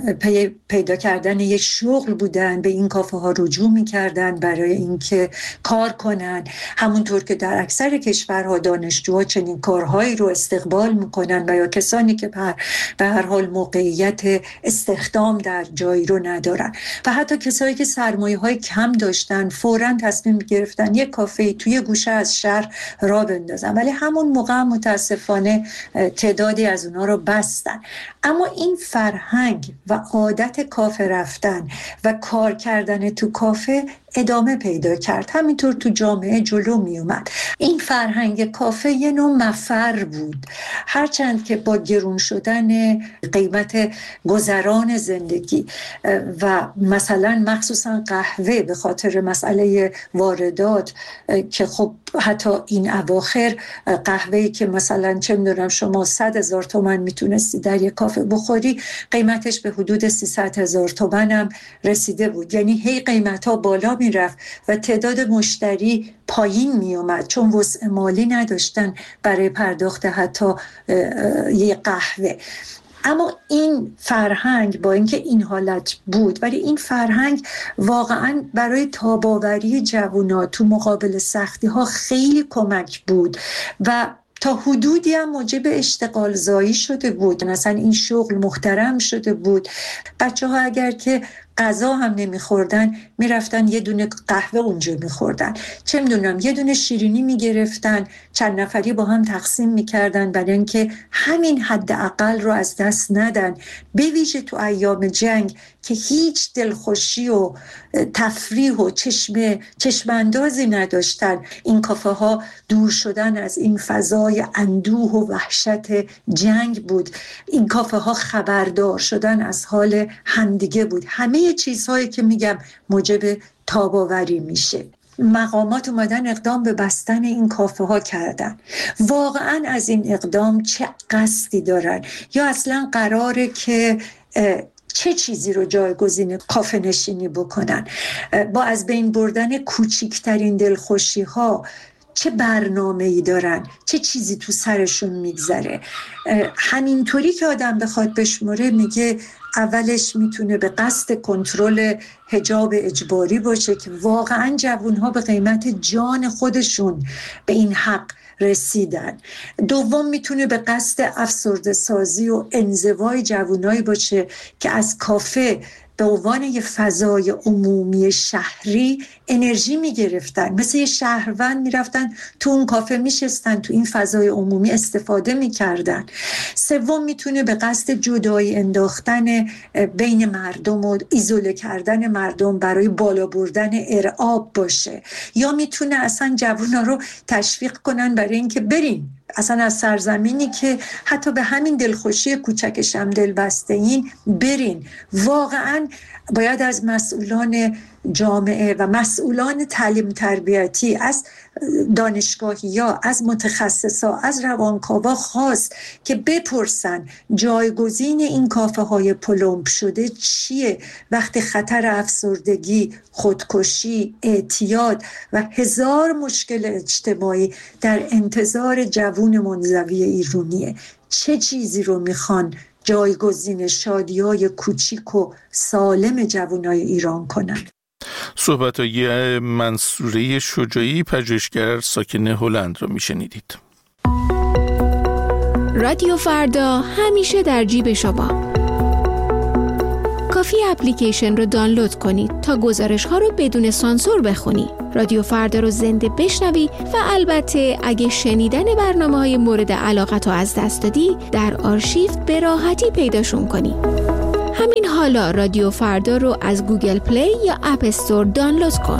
پی پیدا کردن یک شغل بودن به این کافه ها رجوع می‌کردن برای اینکه کار کنن، همونطور که در اکثر کشورها دانشجوها چنین کارهایی رو استقبال می‌کنن و یا کسانی که به هر حال موقعیت استخدام در جایی رو ندارن و حتی کسایی که سرمایه‌های کم داشتن فوراً تصمیم گرفتن یک کافه توی گوشه از شهر را بندازن، ولی همون موقع متاسفانه تعدادی از اونا رو بستن. اما این فرهنگ و عادت کافه رفتن و کار کردن تو کافه ادامه پیدا کرد، همینطور تو جامعه جلو می اومد. این فرهنگ کافه یه نوع مفر بود، هرچند که با گرون شدن قیمت گذران زندگی و مثلا مخصوصا قهوه به خاطر مسئله واردات که خب حتی این اواخر قهوه‌ای که مثلا چه می‌دونم شما صد هزار تومان میتونستی در یک کافه بخوری، قیمتش به حدود سیصد هزار تومان هم رسیده بود. یعنی هی قیمت‌ها بالا میرفت و تعداد مشتری پایین می اومد چون وسع مالی نداشتن برای پرداخت حتی یه قهوه. اما این فرهنگ با اینکه این حالت بود، ولی این فرهنگ واقعا برای تاب‌آوری جوونا تو مقابل سختی ها خیلی کمک بود و تا حدودی هم موجب اشتغال زایی شده بود. مثلا این شغل محترم شده بود. بچه ها اگر که غذا هم نمیخوردن میرفتن یه دونه قهوه اونجا میخوردن، چه میدونم یه دونه شیرینی میگرفتن چند نفری با هم تقسیم میکردن برای اینکه همین حد اقل رو از دست ندن، به ویژه تو ایام جنگ که هیچ دلخوشی و تفریح و چشم چشماندازی نداشتن. این کافه ها دور شدن از این فضای اندوه و وحشت جنگ بود. این کافه ها خبردار شدن از حال همدیگه بود. همه چیزهایی که میگم موجب تاب‌آوری میشه. مقامات اومدن اقدام به بستن این کافه ها کردن. واقعا از این اقدام چه قصدی دارن؟ یا اصلا قراره که چه چیزی رو جایگزین کافه نشینی بکنن؟ با از بین بردن کوچکترین دلخوشی ها چه برنامه‌ای دارن؟ چه چیزی تو سرشون میگذره؟ همینطوری که آدم بخواد بشمره میگه اولش میتونه به قصد کنترل حجاب اجباری باشه که واقعا جوانها به قیمت جان خودشون به این حق رسیدن. دوم میتونه به قصد افسرده سازی و انزوای جوانایی باشه که از کافه به عنوان یه فضای عمومی شهری انرژی میگرفتن، مثل یه شهروند میرفتن تو اون کافه میشستن، تو این فضای عمومی استفاده میکردن. سوم میتونه به قصد جدایی انداختن بین مردم و ایزوله کردن مردم برای بالا بردن ارعاب باشه، یا میتونه اصلا جوونا رو تشویق کنن برای اینکه برین اصلا از سرزمینی که حتی به همین دلخوشی کوچکش هم دل بسته این برین. واقعا باید از مسئولان جامعه و مسئولان تعلیم تربیتی، از دانشگاهی ها، از متخصصا، از روانکاوا خواست که بپرسن جایگزین این کافه های پلمب شده چیه وقتی خطر افسردگی، خودکشی، اعتیاد و هزار مشکل اجتماعی در انتظار جوون منزوی ایرانیه. چه چیزی رو میخوان جایگزین شادی‌های کوچیک و سالم جوانای ایران کنن؟ صحبت‌های منصوره شجاعی، پژوهشگر ساکن هلند رو میشنیدید. رادیو فردا همیشه در جیب شما. کافی اپلیکیشن رو دانلود کنید تا گزارش ها رو بدون سانسور بخونی. رادیو فردا رو زنده بشنوی و البته اگه شنیدن برنامه های مورد علاقت رو از دست دادی در آرشیو به راحتی پیداشون کنی. همین حالا رادیو فردا رو از گوگل پلی یا اپ استور دانلود کن.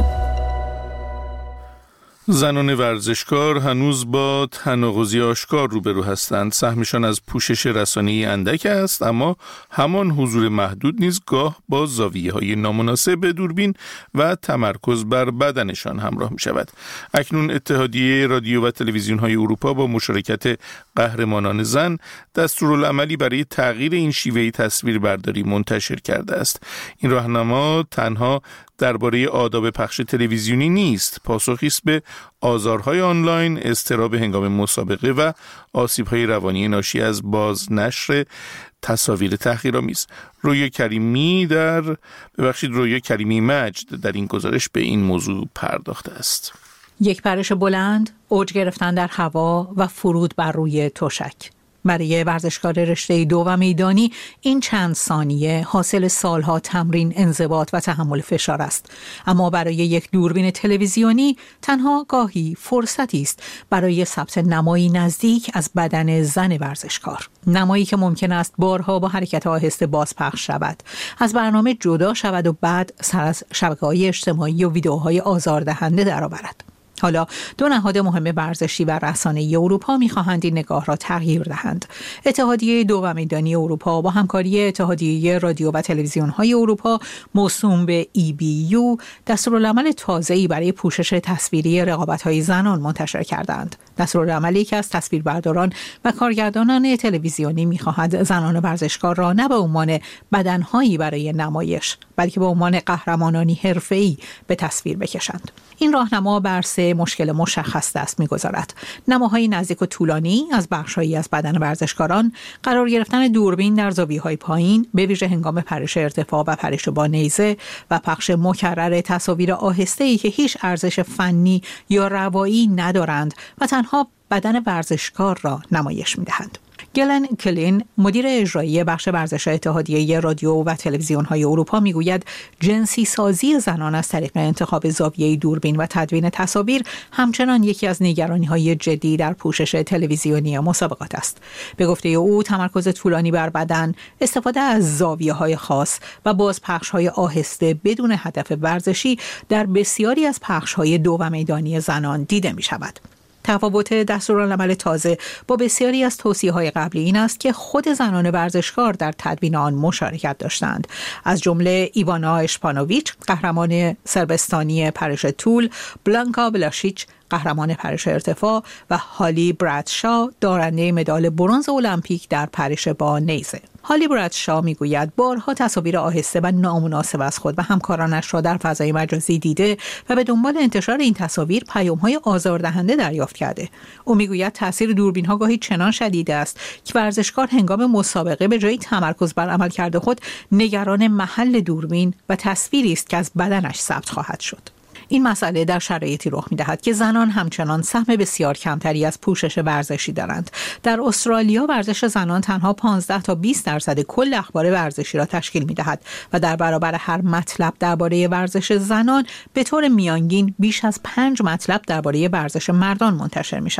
زنان ورزشکار هنوز با تناقضی آشکار روبرو هستند. سهمشان از پوشش رسانه‌ای اندک است، اما همان حضور محدود نیز گاه با زاویه‌های نامناسب دوربین و تمرکز بر بدنشان همراه می شود. اکنون اتحادیه رادیو و تلویزیون‌های اروپا با مشارکت قهرمانان زن دستورالعملی برای تغییر این شیوه تصویربرداری منتشر کرده است. این راهنما تنها درباره آداب پخش تلویزیونی نیست، پاسخی است به آزارهای آنلاین، اضطراب هنگام مسابقه و آسیب‌های روانی ناشی از بازنشر تصاویر تحقیرآمیز. رویا کریمی در ببخشید رویا کریمی مجد در این گزارش به این موضوع پرداخته است. یک پرش بلند، اوج گرفتن در هوا و فرود بر روی تشک. برای ورزشکار رشته دو و میدانی این چند ثانیه حاصل سالها تمرین، انضباط و تحمل فشار است. اما برای یک دوربین تلویزیونی تنها گاهی فرصتی است برای ثبت نمایی نزدیک از بدن زن ورزشکار. نمایی که ممکن است بارها با حرکت آهسته بازپخش شود، از برنامه جدا شود و بعد سر از شبکه‌های اجتماعی و ویدئوهای آزاردهنده درآورد. حالا دو نهاد مهم ورزشی و رسانه‌ای اروپا می‌خواهند این نگاه را تغییر دهند. اتحادیه دو و میدانی اروپا با همکاری اتحادیه رادیو و تلویزیون‌های اروپا موسوم به ای بی یو دستورالعمل تازه‌ای برای پوشش تصویری رقابت‌های زنان منتشر کردند. دستورالعملی که از تصویربرداران و کارگردانان تلویزیونی می‌خواهد زنان ورزشکار را نه به عنوان بدنهایی برای نمایش، بلکه به عنوان قهرمانانی حرفه‌ای به تصویر بکشند. این راهنما بر سه مشکل مشخص دست می‌گذارد: نماهای نزدیک و طولانی از بخش‌هایی از بدن ورزشکاران، قرار گرفتن دوربین در زاویه‌های پایین به ویژه هنگام پرش ارتفاع و پرش با نیزه و پخش مکرر تصاویر آهسته‌ای که هیچ ارزش فنی یا روایی ندارند و تنها بدن ورزشکار را نمایش می‌دهند. گلن کلین، مدیر اجرایی بخش ورزش اتحادیه رادیو و تلویزیون‌های اروپا میگوید جنسی سازی زنان از طریق انتخاب زاویه دوربین و تدوین تصاویر همچنان یکی از نگرانی‌های جدی در پوشش تلویزیونی مسابقات است. به گفته او تمرکز طولانی بر بدن، استفاده از زاویه‌های خاص و بازپخش‌های آهسته بدون هدف ورزشی در بسیاری از پخش‌های دو و میدانی زنان دیده می‌شود. تفاوت دستورالعمل تازه با بسیاری از توصیه‌های قبلی این است که خود زنان ورزشکار در تدوین آن مشارکت داشتند، از جمله ایوانا اشپانوویچ، قهرمان سربستانی پرش طول، بلانکا بلاشیچ، قهرمان پرش ارتفاع و هالی برادشا، دارنده مدال برنز المپیک در پرش با نیزه. هالی برادشا میگوید بارها تصاویر آهسته و نامناسب از خود و همکارانش را در فضای مجازی دیده و به دنبال انتشار این تصاویر پیام‌های آزاردهنده دریافت کرده. او میگوید تاثیر دوربین‌ها گاهی چنان شدید است که ورزشکار هنگام مسابقه به جای تمرکز بر عملکرد خود نگران محل دوربین و تصویری است که از بدنش ثبت خواهد شد. این مسئله در شرایطی رخ می‌دهد که زنان همچنان سهم بسیار کمتری از پوشش ورزشی دارند. در استرالیا ورزش زنان تنها پانزده تا بیست درصد کل اخبار ورزشی را تشکیل می‌دهد و در برابر هر مطلب درباره ورزش زنان به طور میانگین بیش از پنج مطلب درباره ورزش مردان منتشر می‌شود.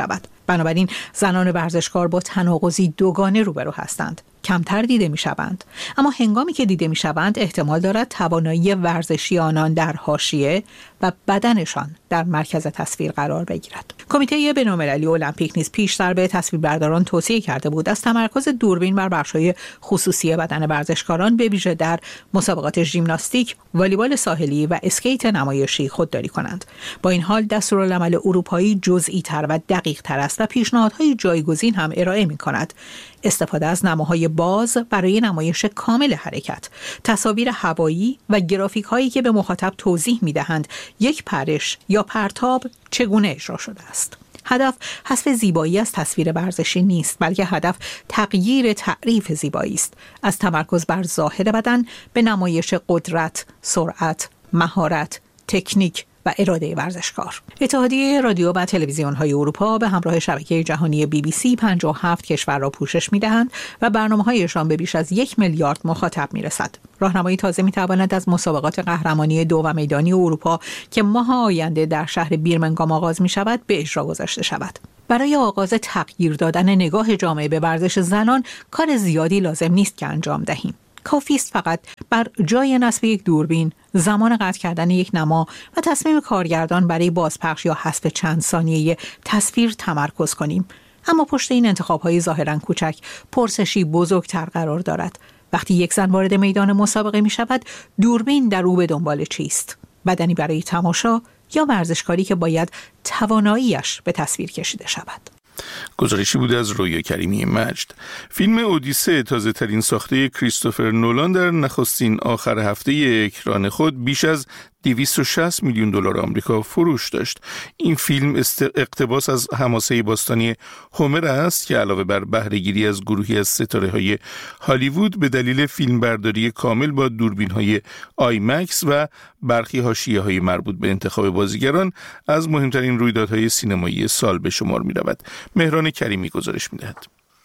بنابراین زنان ورزشکار با تناقضی دوگانه روبرو هستند. کمتر دیده می شوند. اما هنگامی که دیده می شوند احتمال دارد توانایی ورزشی آنان در حاشیه و بدنشان در مرکز تصویر قرار بگیرد. کمیته بین‌المللی المپیک نیز پیشتر به تصویربرداران توصیه کرده بود از تمرکز دوربین بر بخش‌های خصوصی بدن ورزشکاران به ویژه در مسابقات ژیمناستیک، والیبال ساحلی و اسکیت نمایشی خودداری کنند. با این حال دستورالعمل اروپایی جزئی‌تر و دقیق‌تر است و پیشنهادهای جایگزین هم ارائه می‌کند. استفاده از نماهای باز برای نمایش کامل حرکت، تصاویر هوایی و گرافیک هایی که به مخاطب توضیح می دهند یک پرش یا پرتاب چگونه اجرا شده است. هدف حذف زیبایی از تصویر ورزشی نیست، بلکه هدف تغییر تعریف زیبایی است، از تمرکز بر ظاهر بدن به نمایش قدرت، سرعت، مهارت، تکنیک و اراده ورزشکار. اتحادیه رادیو و تلویزیون‌های اروپا به همراه شبکه جهانی بی بی سی پنجاه و هفت کشور را پوشش می‌دهند و برنامه‌هایشان به بیش از یک میلیارد مخاطب می‌رسد. راهنمای تازه می‌تواند از مسابقات قهرمانی دو و میدانی اروپا که ماه آینده در شهر بیرمنگام آغاز می‌شود به اجرا گذاشته شود. برای آغاز تغییر دادن نگاه جامعه به ورزش زنان کار زیادی لازم نیست که انجام دهیم. کافی است فقط بر جای نصب یک دوربین، زمان قطع کردن یک نما و تصمیم کارگردان برای بازپخش یا حذف چند ثانیه تصویر تمرکز کنیم. اما پشت این انتخاب‌های ظاهراً کوچک پرسشی بزرگتر قرار دارد. وقتی یک زن وارد میدان مسابقه می‌شود، دوربین در او به دنبال چیست؟ بدنی برای تماشا یا ورزشکاری که باید تواناییش به تصویر کشیده شود؟ گزارشی بوده از رویا کریمی مجد. فیلم اودیسه، تازه ترین ساخته کریستوفر نولان، در نخستین آخر هفته اکران خود بیش از دویست و شصت میلیون دلار آمریکا فروش داشت. این فیلم اقتباس از حماسه باستانی هومر است که علاوه بر بهره‌گیری از گروهی از ستاره‌های هالیوود به دلیل فیلمبرداری کامل با دوربین‌های آی مکس و برخی حاشیه‌های مربوط به انتخاب بازیگران از مهمترین رویدادهای سینمایی سال به شمار می‌رود. مهران کریمی گزارش می‌دهد.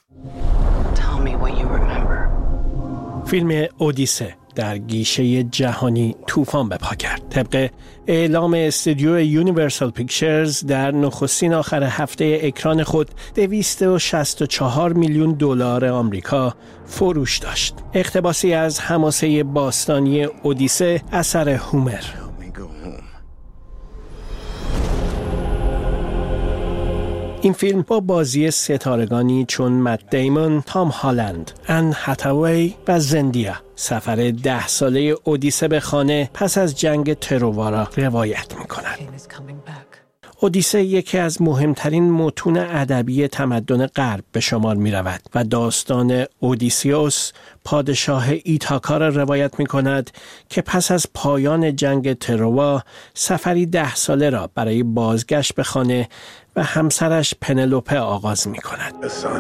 فیلم اودیسه در گیشه جهانی طوفان به پا کرد. طبق اعلام استودیو یونیورسال پیکچرز در نخستین آخر هفته اکران خود دویست و شصت و چهار میلیون دلار آمریکا فروش داشت. اقتباسی از حماسه باستانی اودیسه اثر هومر. این فیلم با بازی ستارگانی چون مت دیمون، تام هالند، ان هاتاوی و زندیا سفر ده ساله اودیسه به خانه پس از جنگ تروا را روایت می‌کند. اودیسه یکی از مهمترین متون ادبی تمدن غرب به شمار می‌رود و داستان اودیسیوس، پادشاه ایتاکا را روایت می‌کند که پس از پایان جنگ تروا سفری ده ساله را برای بازگشت به خانه و همسرش پنلوپه آغاز می‌کند.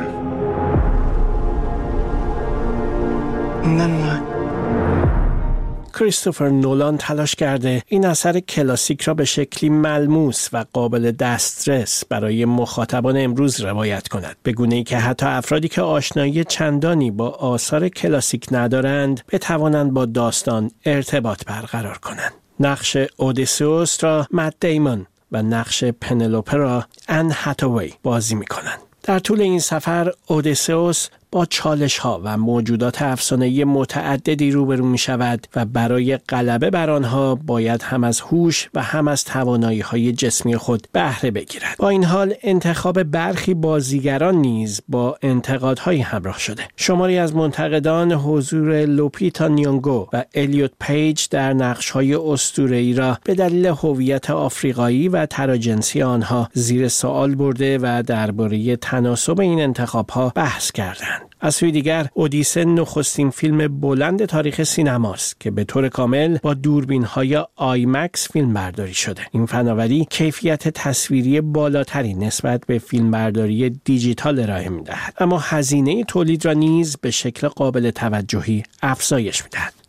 کریستوفر نولان تلاش کرده این اثر کلاسیک را به شکلی ملموس و قابل دسترس برای مخاطبان امروز روایت کند، به گونه‌ای که حتی افرادی که آشنایی چندانی با آثار کلاسیک ندارند بتوانند با داستان ارتباط برقرار کنند. نقش اودیسئوس را مت دیمون و نقش پنلوپه را ان هاتاوی بازی می‌کنند. در طول این سفر اودیسئوس با چالش‌ها و موجودات افسانه‌ای متعددی روبرو می‌شود و برای غلبه بر آنها باید هم از هوش و هم از توانایی‌های جسمی خود بهره بگیرد. با این حال انتخاب برخی بازیگران نیز با انتقادهایی همراه شده. شماری از منتقدان حضور لوپیتا نیونگو و الیوت پیج در نقش‌های اسطوره‌ای را به دلیل هویت آفریقایی و تراجنسی آنها زیر سوال برده و درباره تناسب این انتخاب‌ها بحث کردند. از سوی دیگر اودیسه نخستین فیلم بلند تاریخ سینماست که به طور کامل با دوربین‌های آی مکس فیلم برداری شده. این فناوری کیفیت تصویری بالاتری نسبت به فیلمبرداری دیجیتال ارائه می‌دهد، اما هزینه تولید را نیز به شکل قابل توجهی افزایش می‌دهد.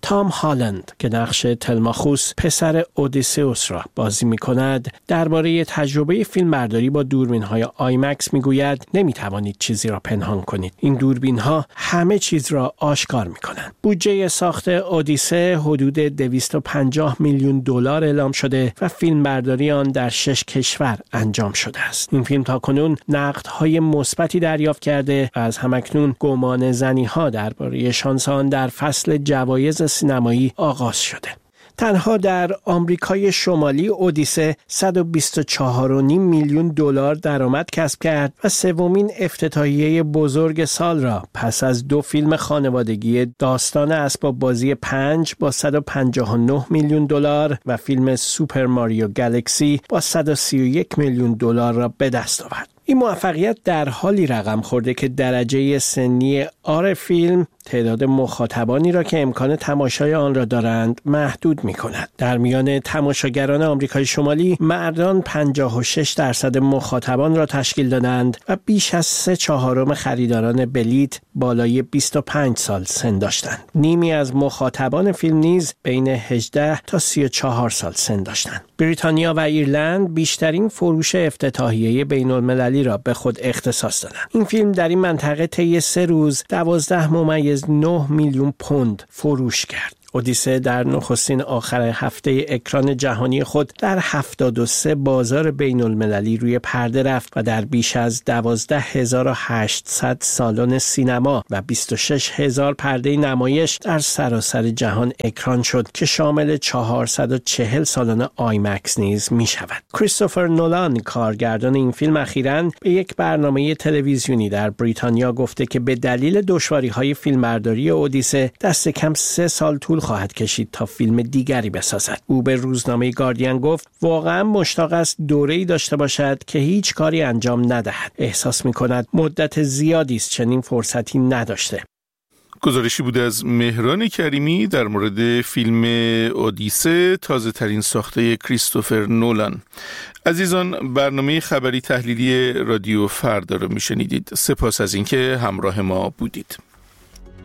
تام هالند که نقش تلماخوس پسر اودیسئوس را بازی می‌کند درباره تجربه فیلمبرداری با دوربین‌های آیمکس می‌گوید نمی‌توانید چیزی را پنهان کنید. این دوربین‌ها همه چیز را آشکار می‌کنند. بودجه ساخت اودیسه حدود دویست و پنجاه میلیون دلار اعلام شده و فیلمبرداری آن در شش کشور انجام شده است. این فیلم تاکنون نقدهای مثبتی دریافت کرده و از همکنون گمان زنی‌ها درباره شانس آن در فصل جوایز سینمایی آغاز شده. تنها در آمریکای شمالی اودیسه صد و بیست و چهار و نیم میلیون دلار درآمد کسب کرد و سومین افتتاحیه بزرگ سال را پس از دو فیلم خانوادگی داستان اسباب بازی پنج با صد و پنجاه و نه میلیون دلار و فیلم سوپر ماریو گالاکسی با صد و سی و یک میلیون دلار را به دست آورد. این موفقیت در حالی رقم خورده که درجه سنی آر فیلم تعداد مخاطبانی را که امکان تماشای آن را دارند محدود می کند. در میان تماشاگران آمریکای شمالی مردان پنجاه و شش درصد مخاطبان را تشکیل دادند و بیش از سه چهارم خریداران بلیت بالای بیست و پنج سال سن داشتند. نیمی از مخاطبان فیلم نیز بین هجده تا سی و چهار سال سن داشتند. بریتانیا و ایرلند بیشترین فروش افتتاحیه بین‌المللی را به خود اختصاص دادند. این فیلم در این منطقه طی سه روز دوازده ممیز نه میلیون پوند فروش کرد. اودیسه در نخستین آخر هفته اکران جهانی خود در هفتاد و سه بازار بین المللی روی پرده رفت و در بیش از دوازده هزار و هشتصد سالن سینما و بیست و شش هزار پرده نمایش در سراسر جهان اکران شد که شامل چهارصد و چهل سالن آیمکس نیز می شود. کریستوفر نولان کارگردان این فیلم اخیراً به یک برنامه تلویزیونی در بریتانیا گفته که به دلیل دشواری‌های فیلمبرداری اودیسه دست کم سه سال طول خواهد کشید تا فیلم دیگری بسازد. او به روزنامه گاردین گفت واقعا مشتاق است دوره‌ای داشته باشد که هیچ کاری انجام ندهد. احساس می‌کند مدت زیادی است چنین فرصتی نداشته. گزارشی بود از مهران کریمی در مورد فیلم اودیسه، تازه ترین ساخته کریستوفر نولان. عزیزان، برنامه خبری تحلیلی رادیو فردا رو میشنیدید. سپاس از اینکه همراه ما بودید.